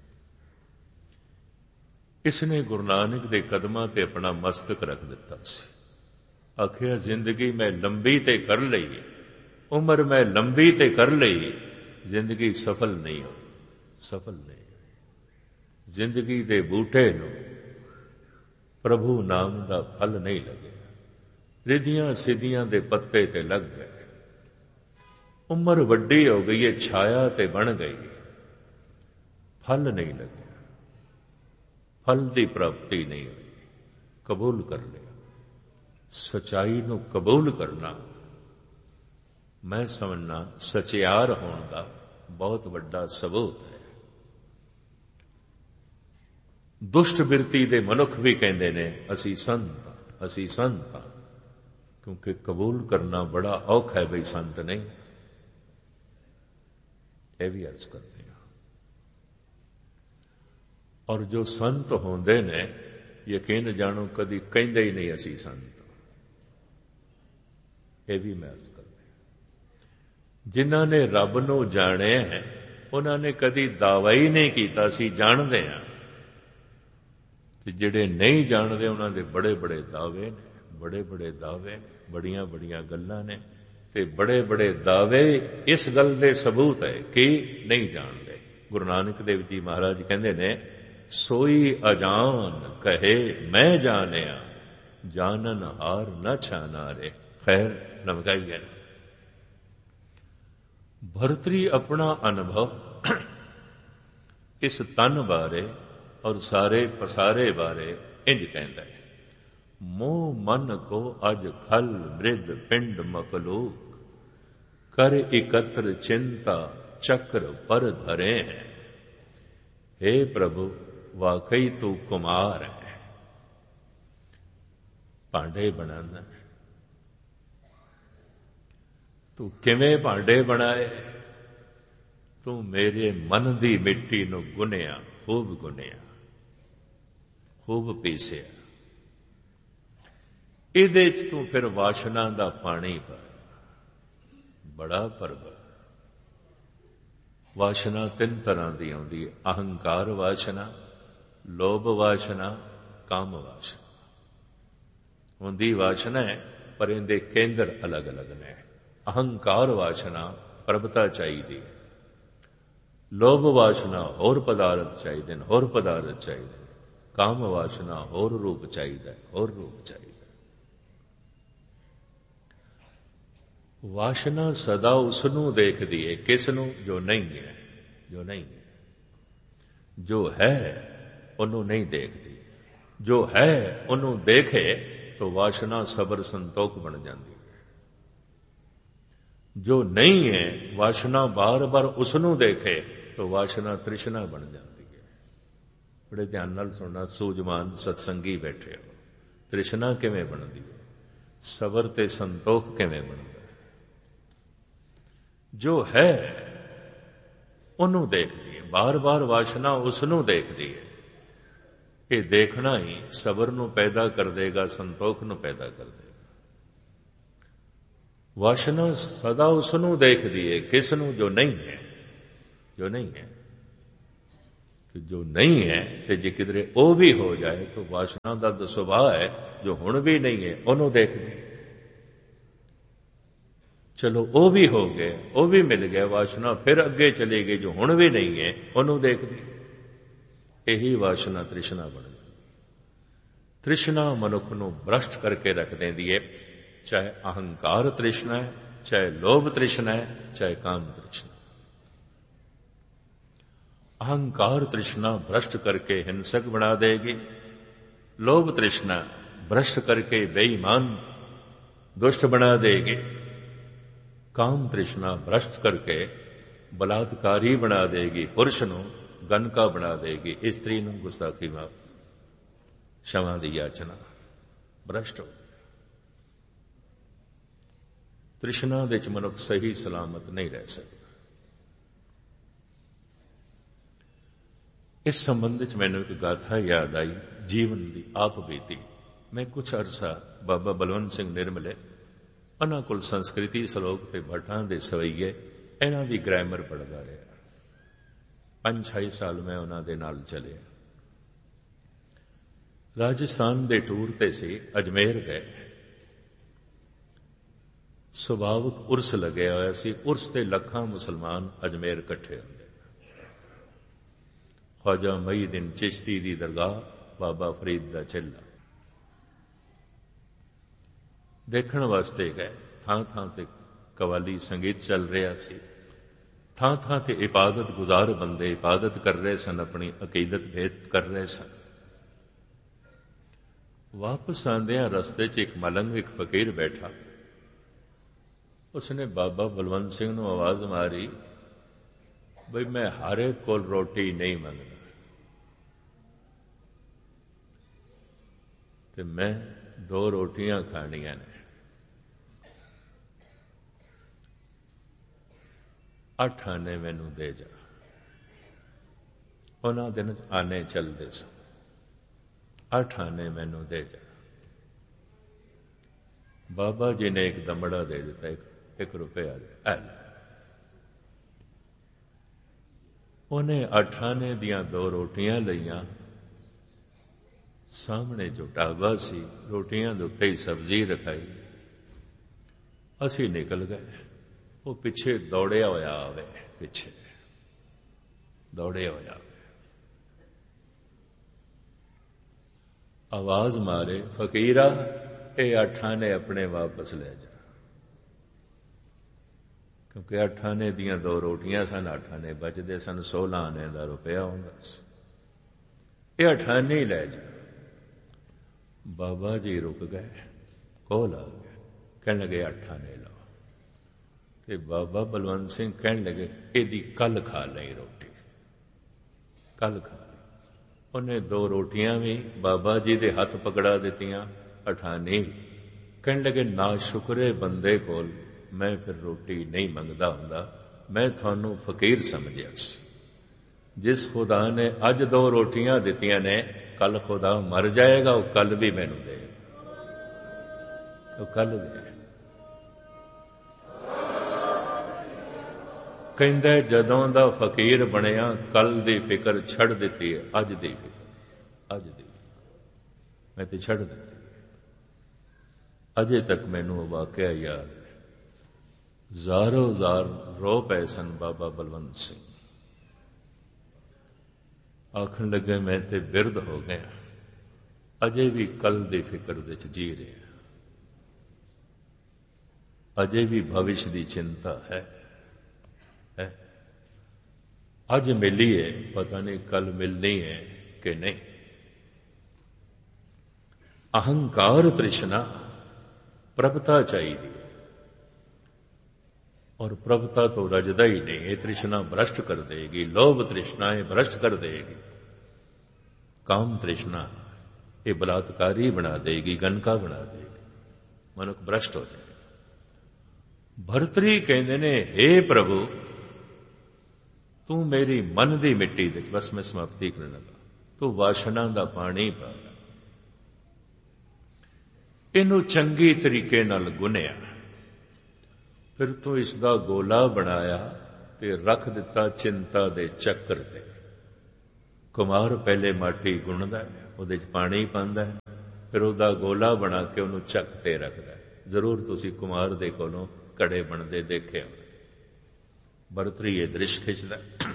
ਇਸਨੇ ਗੁਰੂ ਨਾਨਕ ਦੇ ਕਦਮਾਂ ਤੇ ਆਪਣਾ ਮਸਤਕ ਰੱਖ ਦਿੱਤਾ ਸੀ। ਆਖਿਆ ਜ਼ਿੰਦਗੀ ਮੈਂ ਲੰਬੀ ਤੇ ਕਰ ਲਈ, ਉਮਰ ਮੈਂ ਲੰਬੀ ਤੇ ਕਰ ਲਈ, ਜ਼ਿੰਦਗੀ ਸਫਲ ਨਹੀਂ ਹੋਈ, ਸਫਲ ਨਹੀਂ ਹੋਈ। ਜ਼ਿੰਦਗੀ ਦੇ ਬੂਟੇ ਨੂੰ ਪ੍ਰਭੂ ਨਾਮ ਦਾ ਫਲ ਨਹੀਂ ਲੱਗਿਆ, ਰਿਧੀਆਂ ਸਿੱਧੀਆਂ ਦੇ ਪੱਤੇ ਤੇ ਲੱਗ ਗਏ। ਉਮਰ ਵੱਡੀ ਹੋ ਗਈ ਹੈ, ਛਾਇਆ ਤੇ ਬਣ ਗਈ, ਫਲ ਨਹੀਂ ਲੱਗਿਆ, ਫਲ ਦੀ ਪ੍ਰਾਪਤੀ ਨਹੀਂ ਹੋਈ। ਕਬੂਲ ਕਰ ਲਿਆ, ਸਚਾਈ ਨੂੰ ਕਬੂਲ ਕਰਨਾ ਮੈਂ ਸਮਝਣਾ ਸਚਿਆਰ ਹੋਣ ਦਾ ਬਹੁਤ ਵੱਡਾ ਸਬੂਤ ਹੈ। ਦੁਸ਼ਟ ਬਿਰਤੀ ਦੇ ਮਨੁੱਖ ਵੀ ਕਹਿੰਦੇ ਨੇ ਅਸੀਂ ਸੰਤ ਹਾਂ, ਅਸੀਂ ਸੰਤ ਹਾਂ, ਕਿਉਂਕਿ ਕਬੂਲ ਕਰਨਾ ਬੜਾ ਔਖਾ ਹੈ ਬਈ ਸੰਤ ਨਹੀਂ। ਇਹ ਵੀ ਅਰਜ਼ ਕਰਦੇ ਹਾਂ। ਔਰ ਜੋ ਸੰਤ ਹੁੰਦੇ ਨੇ, ਯਕੀਨ ਜਾਣੋ ਕਦੀ ਕਹਿੰਦੇ ਹੀ ਨਹੀਂ ਅਸੀਂ ਸੰਤ। ਇਹ ਵੀ ਮੈਂ ਅਰਜ਼ ਕਰਦਾ। ਜਿਨ੍ਹਾਂ ਨੇ ਰੱਬ ਨੂੰ ਜਾਣਿਆ ਹੈ, ਉਹਨਾਂ ਨੇ ਕਦੀ ਦਾਅਵਾ ਹੀ ਨਹੀਂ ਕੀਤਾ ਅਸੀਂ ਜਾਣਦੇ ਹਾਂ, ਤੇ ਜਿਹੜੇ ਨਹੀਂ ਜਾਣਦੇ ਉਹਨਾਂ ਦੇ ਬੜੇ ਬੜੇ ਦਾਅਵੇ ਨੇ, ਬੜੇ ਬੜੇ ਦਾਅਵੇ ਨੇ, ਬੜੀਆਂ ਬੜੀਆਂ ਗੱਲਾਂ ਨੇ, ਤੇ ਬੜੇ ਬੜੇ ਦਾਅਵੇ ਇਸ ਗੱਲ ਦੇ ਸਬੂਤ ਹੈ ਕਿ ਨਹੀਂ ਜਾਣਦੇ। ਗੁਰੂ ਨਾਨਕ ਦੇਵ ਜੀ ਮਹਾਰਾਜ ਕਹਿੰਦੇ ਨੇ, ਸੋਈ ਅਜਾਨ ਕਹੇ ਮੈਂ ਜਾਣਿਆ, ਜਾਣਨ ਹਾਰ ਨਾ ਛਾਨਾ ਰੇ। ਖੈਰ ਲਮਕਾਈ ਹੈ। ਭਰਤਰੀ ਆਪਣਾ ਅਨੁਭਵ ਇਸ ਤਨ ਬਾਰੇ ਔਰ ਸਾਰੇ ਪਸਾਰੇ ਬਾਰੇ ਇੰਜ ਕਹਿੰਦਾ ਹੈ, ਮੋਹ ਮਨ ਕੋ ਅਜ ਖਲ ਬ੍ਰਿਧ ਪਿੰਡ ਮਕਲੂਕ, ਕਰ ਇਕਤਰ ਚਿੰਤਾ ਚੱਕਰ ਪਰ ਧਰੇ ਹੈ। हे ਪ੍ਰਭੂ ਵਾਕਈ ਤੂੰ ਕੁਮਾਰ ਹੈ, ਭਾਂਡੇ ਬਣਾਉਂਦਾ, ਤੂੰ ਕਿਵੇਂ ਭਾਂਡੇ ਬਣਾਏ? ਤੂੰ ਮੇਰੇ ਮਨ ਦੀ ਮਿੱਟੀ ਨੂੰ ਗੁੰਨਿਆ, ਖੂਬ ਗੁੰਨਿਆ, ਖੂਬ ਪੀਸਿਆ, ਇਹਦੇ ਚ ਤੂੰ ਫਿਰ ਵਾਸ਼ਨਾ ਦਾ ਪਾਣੀ ਪਾ, ਬੜਾ ਪਰਬਲ। ਵਾਸ਼ਨਾ ਤਿੰਨ ਤਰ੍ਹਾਂ ਦੀ ਆਉਂਦੀ ਹੈ, ਅਹੰਕਾਰ ਵਾਸ਼ਨਾ, ਲੋਭ ਵਾਸ਼ਨਾ, ਕਾਮ ਵਾਸ਼ਨਾ। ਹੁੰਦੀ ਵਾਸ਼ਨਾ ਹੈ, ਪਰ ਇਹਦੇ ਕੇਂਦਰ ਅਲੱਗ ਅਲੱਗ ਨੇ। ਅਹੰਕਾਰ ਵਾਸ਼ਨਾ ਪ੍ਰਭਤਾ ਚਾਹੀਦੀ, ਲੋਭ ਵਾਸ਼ਨਾ ਹੋਰ ਪਦਾਰਥ ਚਾਹੀਦੇ ਨੇ, ਹੋਰ ਪਦਾਰਥ ਚਾਹੀਦੇ ਨੇ, ਕਾਮ ਵਾਸ਼ਨਾ ਹੋਰ ਰੂਪ ਚਾਹੀਦਾ, ਹੋਰ ਰੂਪ ਚਾਹੀਦਾ। ਵਾਸ਼ਨਾ ਸਦਾ ਉਸ ਨੂੰ ਦੇਖਦੀ ਹੈ, ਕਿਸ ਨੂੰ? ਜੋ ਨਹੀਂ ਹੈ, ਜੋ ਨਹੀਂ ਹੈ। ਜੋ ਹੈ ਉਹਨੂੰ ਨਹੀਂ ਦੇਖਦੀ, ਜੋ ਹੈ ਉਹਨੂੰ ਦੇਖੇ ਤਾਂ ਵਾਸ਼ਨਾ ਸਬਰ ਸੰਤੋਖ ਬਣ ਜਾਂਦੀ ਹੈ। ਜੋ ਨਹੀਂ ਹੈ, ਵਾਸ਼ਨਾ ਬਾਰ ਬਾਰ ਉਸ ਨੂੰ ਦੇਖੇ ਤਾਂ ਵਾਸ਼ਨਾ ਤ੍ਰਿਸ਼ਨਾ ਬਣ ਜਾਂਦੀ ਹੈ। ਬੜੇ ਧਿਆਨ ਨਾਲ ਸੁਣਨਾ, ਸੂਝਵਾਨ ਸਤਸੰਗੀ ਬੈਠੇ ਹੋ। ਤ੍ਰਿਸ਼ਨਾ ਕਿਵੇਂ ਬਣਦੀ ਹੈ? ਸਬਰ ਤੇ ਸੰਤੋਖ ਕਿਵੇਂ ਬਣਦਾ? ਜੋ ਹੈ ਉਹਨੂੰ ਦੇਖਦੀ ਹੈ, ਬਾਰ ਬਾਰ ਵਾਸ਼ਨਾ ਉਸ ਨੂੰ ਦੇਖਦੀ ਹੈ। ਇਹ ਦੇਖਣਾ ਹੀ ਸਬਰ ਨੂੰ ਪੈਦਾ ਕਰ ਦੇਗਾ, ਸੰਤੋਖ ਨੂੰ ਪੈਦਾ ਕਰ ਦੇਗਾ। ਵਾਸ਼ਨਾ ਸਦਾ ਉਸ ਨੂੰ ਦੇਖਦੀ ਹੈ, ਕਿਸ ਨੂੰ? ਜੋ ਨਹੀਂ ਹੈ, ਜੋ ਨਹੀਂ ਹੈ। ਤੇ ਜੋ ਨਹੀਂ ਹੈ ਤੇ ਜੇ ਕਿਧਰੇ ਉਹ ਵੀ ਹੋ ਜਾਏ ਤਾਂ ਵਾਸ਼ਨਾ ਦਾ ਤਾਂ ਸੁਭਾਅ ਹੈ, ਜੋ ਹੁਣ ਵੀ ਨਹੀਂ ਹੈ ਉਹਨੂੰ ਦੇਖਦੀ। ਚਲੋ ਉਹ ਵੀ ਹੋ ਗਏ, ਉਹ ਵੀ ਮਿਲ ਗਿਆ, ਵਾਸ਼ਨਾ ਫਿਰ ਅੱਗੇ ਚਲੀ ਗਈ, ਜੋ ਹੁਣ ਵੀ ਨਹੀਂ ਹੈ ਉਹਨੂੰ ਦੇਖਦੀ। ਇਹੀ ਵਾਸ਼ਨਾ ਤ੍ਰਿਸ਼ਨਾ ਬਣ ਗਈ। ਤ੍ਰਿਸ਼ਨਾ ਮਨੁੱਖ ਨੂੰ ਭ੍ਰਸ਼ਟ ਕਰਕੇ ਰੱਖ ਦਿੰਦੀ ਹੈ, ਚਾਹੇ ਅਹੰਕਾਰ ਤ੍ਰਿਸ਼ਨਾ ਹੈ, ਚਾਹੇ ਲੋਭ ਤ੍ਰਿਸ਼ਨਾ ਹੈ, ਚਾਹੇ ਕਾਮ ਤ੍ਰਿਸ਼ਨਾ। अहंकार तृष्णा भ्रष्ट करके हिंसक बना देगी, लोभ तृष्णा भ्रष्ट करके बेईमान दुष्ट बना देगी, काम तृष्णा भ्रष्ट करके बलात्कारी बना देगी, पुरुष नूं गनका बना देगी, स्त्री नूं गुस्ताखी माफ क्षमा दी याचना, भ्रष्ट हो। तृष्णा दे च मनुख सही सलामत नहीं रह सकता। इस संबंध में मैंने एक गाथा याद आई, जीवन की आप बीती। मैं कुछ अरसा बाबा बलवंत सिंह निर्मले उन्हां कोल संस्कृति सलोक ते भट्टां दे सवैये इन्हां दी ग्रामर पढ़दा रहा। पंज छे साल मैं उन्हां दे नाल चलिया। राजस्थान दे टूर ते सी, अजमेर गए। सुभाविक उर्स लगे होया सी। उर्स ते लखां मुसलमान अजमेर इकट्ठे होंदे। ख्वाजा मईदीन चिश्ती दी दरगाह, बाबा फरीद दा चिल्ला देखण वास्ते गए। थां थां ते कवाली संगीत चल रहा सी। थां थां ते इबादत गुजार बंदे इबादत कर रहे सन, अपनी अकीदत भेद कर रहे सन। वापस आंदियां रस्ते च एक मलंग, एक फकीर बैठा। उसने बाबा बलवंत सिंह नूं आवाज मारी, बई मैं हर एक कोल रोटी नहीं मंगदा, ते मैं दो रोटियां खानियां ने, अठ आने मैनू दे जा। उन्हां दिन आने चलते सन। अठ आने मैनू दे जा। बाबा जी ने एक दमड़ा दे दिता, एक, एक रुपया दे। उन्हें अठाने दियां दो रोटियां लईयां। सामने जो ढाबा सी, रोटियां दे उत्ते ही सब्जी रखाई। असी निकल गए। वो पिछे दौड़िया होया आवे, पिछे दौड़िया होया आवे। आवाज मारे, फकीरा ये अठाने अपने वापस ले जा। क्योंकि अठ आने दियां दो रोटियां सन, अठ आने बचते सन, सोलह आने का रुपया होंदा सी। ये अठाने ही ले जा। बाबा जी रुक गए, कोल आ गए, कहने लगे अठ आने लो। ते बाबा बलवंत सिंह कहने लगे, एदी कल खा लई रोटी, कल खा ली। उन्हें दो रोटियां भी बाबा जी दे हथ पकड़ा दित्तियां, अठानी। कहने लगे, ना शुक्रे बंदे कोल मैं फिर रोटी नहीं मंगदा हुंदा, मैं थानू फकीर समझिया सी। जिस खुदा ने अज दो रोटियां दित्तियां ने, कल खुदा मर जाएगा, वो कल भी मैनू देगा, वो कल भी। कहंदा जदों दा फकीर बनिया, कल दी फिक्र छड़ दित्ती है, अज दी फिक्र, अज दी फिक्र मैं ते छड़ दित्ती। अजे तक मैनू वो वाकया याद है। ਜ਼ਾਰੋ ਜ਼ਾਰ रो पै सन बाबा बलवंत सिंह। आखन लगे मैं ते बिरध हो गया, अजे भी कल दी फिक्र विच जी रहा, अजे भी भविष्य की चिंता है, है। अज मिली है, पता नहीं कल मिलनी है कि नहीं। अहंकार तृष्णा प्रभुता चाहिए, और प्रभुता तो रजदा ही नहीं। ये तृष्णा भ्रष्ट कर देगी। लोभ तृष्णाएं भ्रष्ट कर देगी। काम तृष्णा ये बलात्कारी बना देगी, गनका बना देगी, मनुख भ्रष्ट हो जाएगा। भरतरी कहते ने, हे प्रभु तू मेरी मन दी मिट्टी दे, बस मैं समाप्ति करने लगा, तू वासना दा पानी पा, इनू चंगी तरीके नाल गुनिया, फिर तू इसका गोला बनाया ते रख दिता चिंता दे चक्कर ते। कुमार पहले माटी गुणदा है, उहदे च पानी पांदा है, फिर उसका गोला बना के उन्होंने चक ते रखदा है। जरूर तुसी कुमार दे कोलों कड़े बनदे देखे हो। भरतरी ये दृश्य खिंचदा।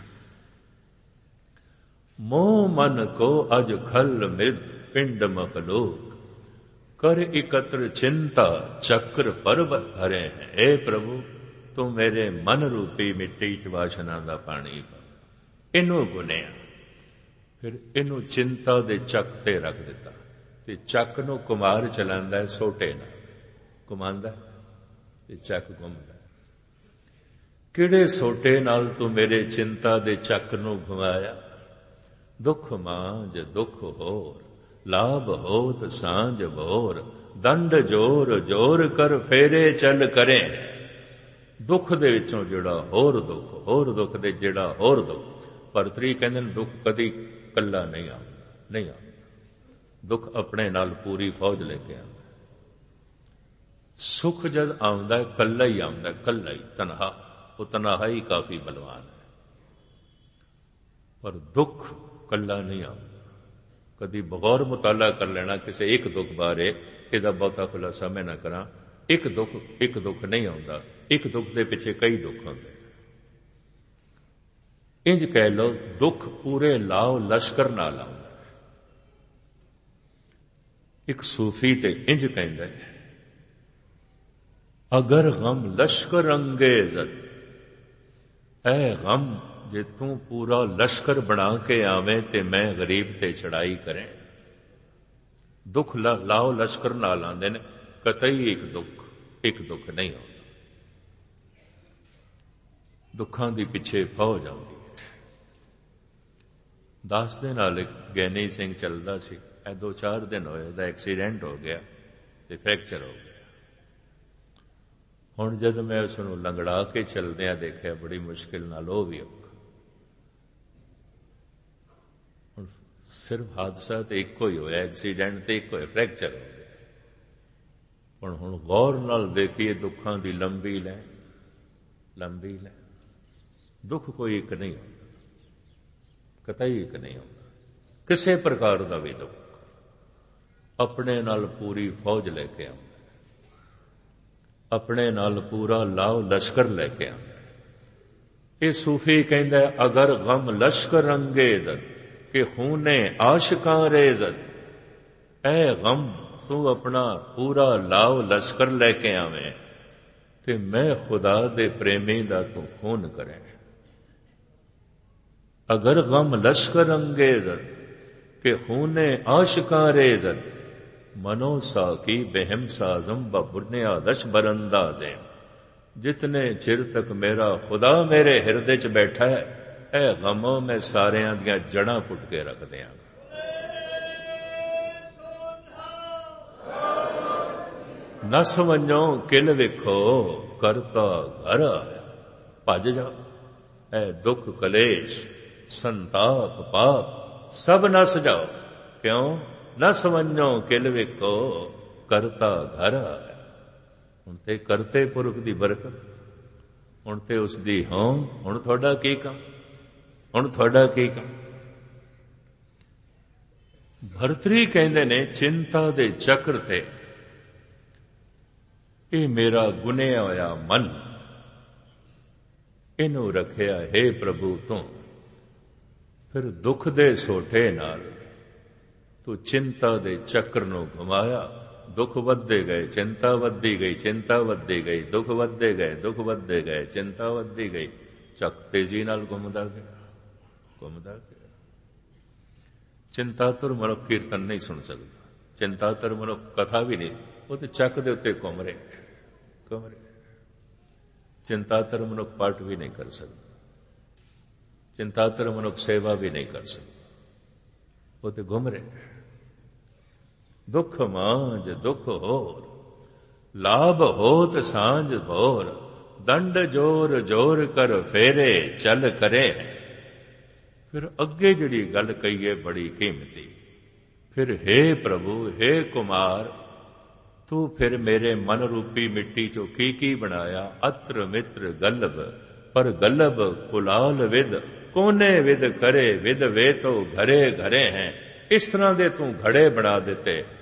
मोह मन को अज खल मृद पिंड मखलूक, कर एकत्र चिंता चक्र पर्वत भरे हैं। हे प्रभु तू मेरे मन रूपी मिट्टी च वासना दा पानी पा, इनू गुनिया, फिर इनू चिंता दे चक ते रख दिता। ते चक नू कुमार चलांदा है सोटे नाल, घुमांदा ते चक घुमदा। किहड़े सोटे नाल तू मेरे चिंता दे चक नू घुमाया। दुख मांझ दुख होर, लाभ होत सांझ भोर, दंड जोर जोर कर फेरे चल करे। दुख दे विचों जिहड़ा होर दुख, होर दुख दे जिहड़ा होर दुख। भरतरी कहंदे ने दुख कदी कल्ला नहीं आउंदा, नहीं आउंदा। दुख अपने नाल पूरी फौज लेके आउंदा। सुख जद आउंदा कल्ला ही आउंदा, कल्ला ही तनहा। वो तनहाई काफी बलवान है, पर दुख कल्ला नहीं आउंदा। कदी बगौर मुताला कर लेना किसी एक दुख बारे, इहदा बहुता खुलासा मैं ना करा। एक दुख एक दुख नहीं आउंदा, एक दुख दे पिछे कई दुख आउंदे। इंज कह लो दुख पूरे लाओ लश्कर नाल आउंदा। एक सूफी ते इंज कहंदा है, अगर गम लश्कर अंगेज़त, ऐ गम जे तू पूरा लश्कर बना के आवे ते मैं गरीब ते चढ़ाई करें। दुख ला, लाओ लश्कर नाल आंदे ने, कतई एक दुख एक दुख नहीं आउंदा। दुखां दी पिछे फौज आउंदी है। दास दे नाल एक गैनी सिंह चलदा सी, ऐ दो चार दिन होए दा एक्सीडेंट हो गया ते फ्रैक्चर हो गया। हुण जद मैं उसनूं लंगड़ा के चलदिआं देखिआ, बड़ी मुश्किल नाल ओ भी औखा। हुण सिर्फ हादसा तो इको ही होया, एक्सीडेंट तो एक होया, फ्रैक्चर हो गया। हुण हुण गौर नाल देखिए दुखां दी लंबी लैन, लंबी लैन। दुख कोई एक नहीं होंदा, कतई एक नहीं होंदा। किसी प्रकार का भी दुख अपने नाल पूरी फौज लेके आउंदा, अपने नाल पूरा लाओ लश्कर लेके आंदा। ये सूफी कहंदा है, अगर गम लश्कर अंगेज़त के खूने आशिकां रेज़त। ऐ गम तू अपना पूरा लाओ लश्कर लेके आवे ते मैं खुदा दे प्रेमी दा तू खून करे। अगर गम लश्कर अंगेज़त के खूने आशिकां रेज़त, मनो साकी बेहम साजम बुनिया दश बरंदाजे। जितने चिर तक मेरा खुदा मेरे हिरदे च बैठा है, ऐ गमों में सारियां दियां जड़ां पुट के रख दियांगा। न समझो किल विखो करता घर आया। भज जाओ ऐ दुख कलेश संताप पाप सब नस जाओ। क्यों न समझो किल विखो करता घर आया। हुण ते करते पुरख दी बरकत, हुण ते उसदी होंद। हुण तुहाडा की काम, हुण तुहाडा की काम। भरतरी कहंदे ने चिंता दे चक्र ते ये मेरा गुनिया होया मन, इनू रखिया हे प्रभु तू। फिर दुख दे सोटे नाल तू चिंता दे चक्र नू घुमाया। दुख वधदे गए, चिंता वधदी गई, चिंता वधदी गई, दुख वधदे गए, दुख वधदे गए, चिंता वधदी गई। चक तेजी नाल घुमदा गया, घुमदा गया। चिंतातुर मनुख कीर्तन नहीं सुन सकता, चिंतातुर मनुख कथा भी नहीं, वो तो चक दे उत्ते घुम रहे घुम रहे। चिंतातुर मनुख पाठ भी नहीं कर सकता, चिंतातुर मनुख सेवा भी नहीं कर सकता, वो तो घुम रहे। दुख मांझ दुख होर, लाभ होत सांझ भोर। दंड जोर जोर कर फेरे चल करे। फिर अगे जिहड़ी गल कही है बड़ी कीमती। फिर हे प्रभु हे कुमार ਤੂੰ ਫਿਰ ਮੇਰੇ ਮਨ ਰੂਪੀ ਮਿੱਟੀ ਚੋਂ ਕੀ ਕੀ ਬਣਾਇਆ। ਅਤਰ ਮਿੱਤਰ ਗਲਬ ਪਰ ਗਲਬ ਕੁਲਾਲ ਵਿਦ, ਕੋਨੇ ਵਿਦ ਕਰੇ ਵਿਦ ਵੇ ਤੋ ਘਰੇ ਘਰੇ ਹੈ। ਇਸ ਤਰ੍ਹਾਂ ਦੇ ਤੂੰ ਘੜੇ ਬਣਾ ਦਿੱਤੇ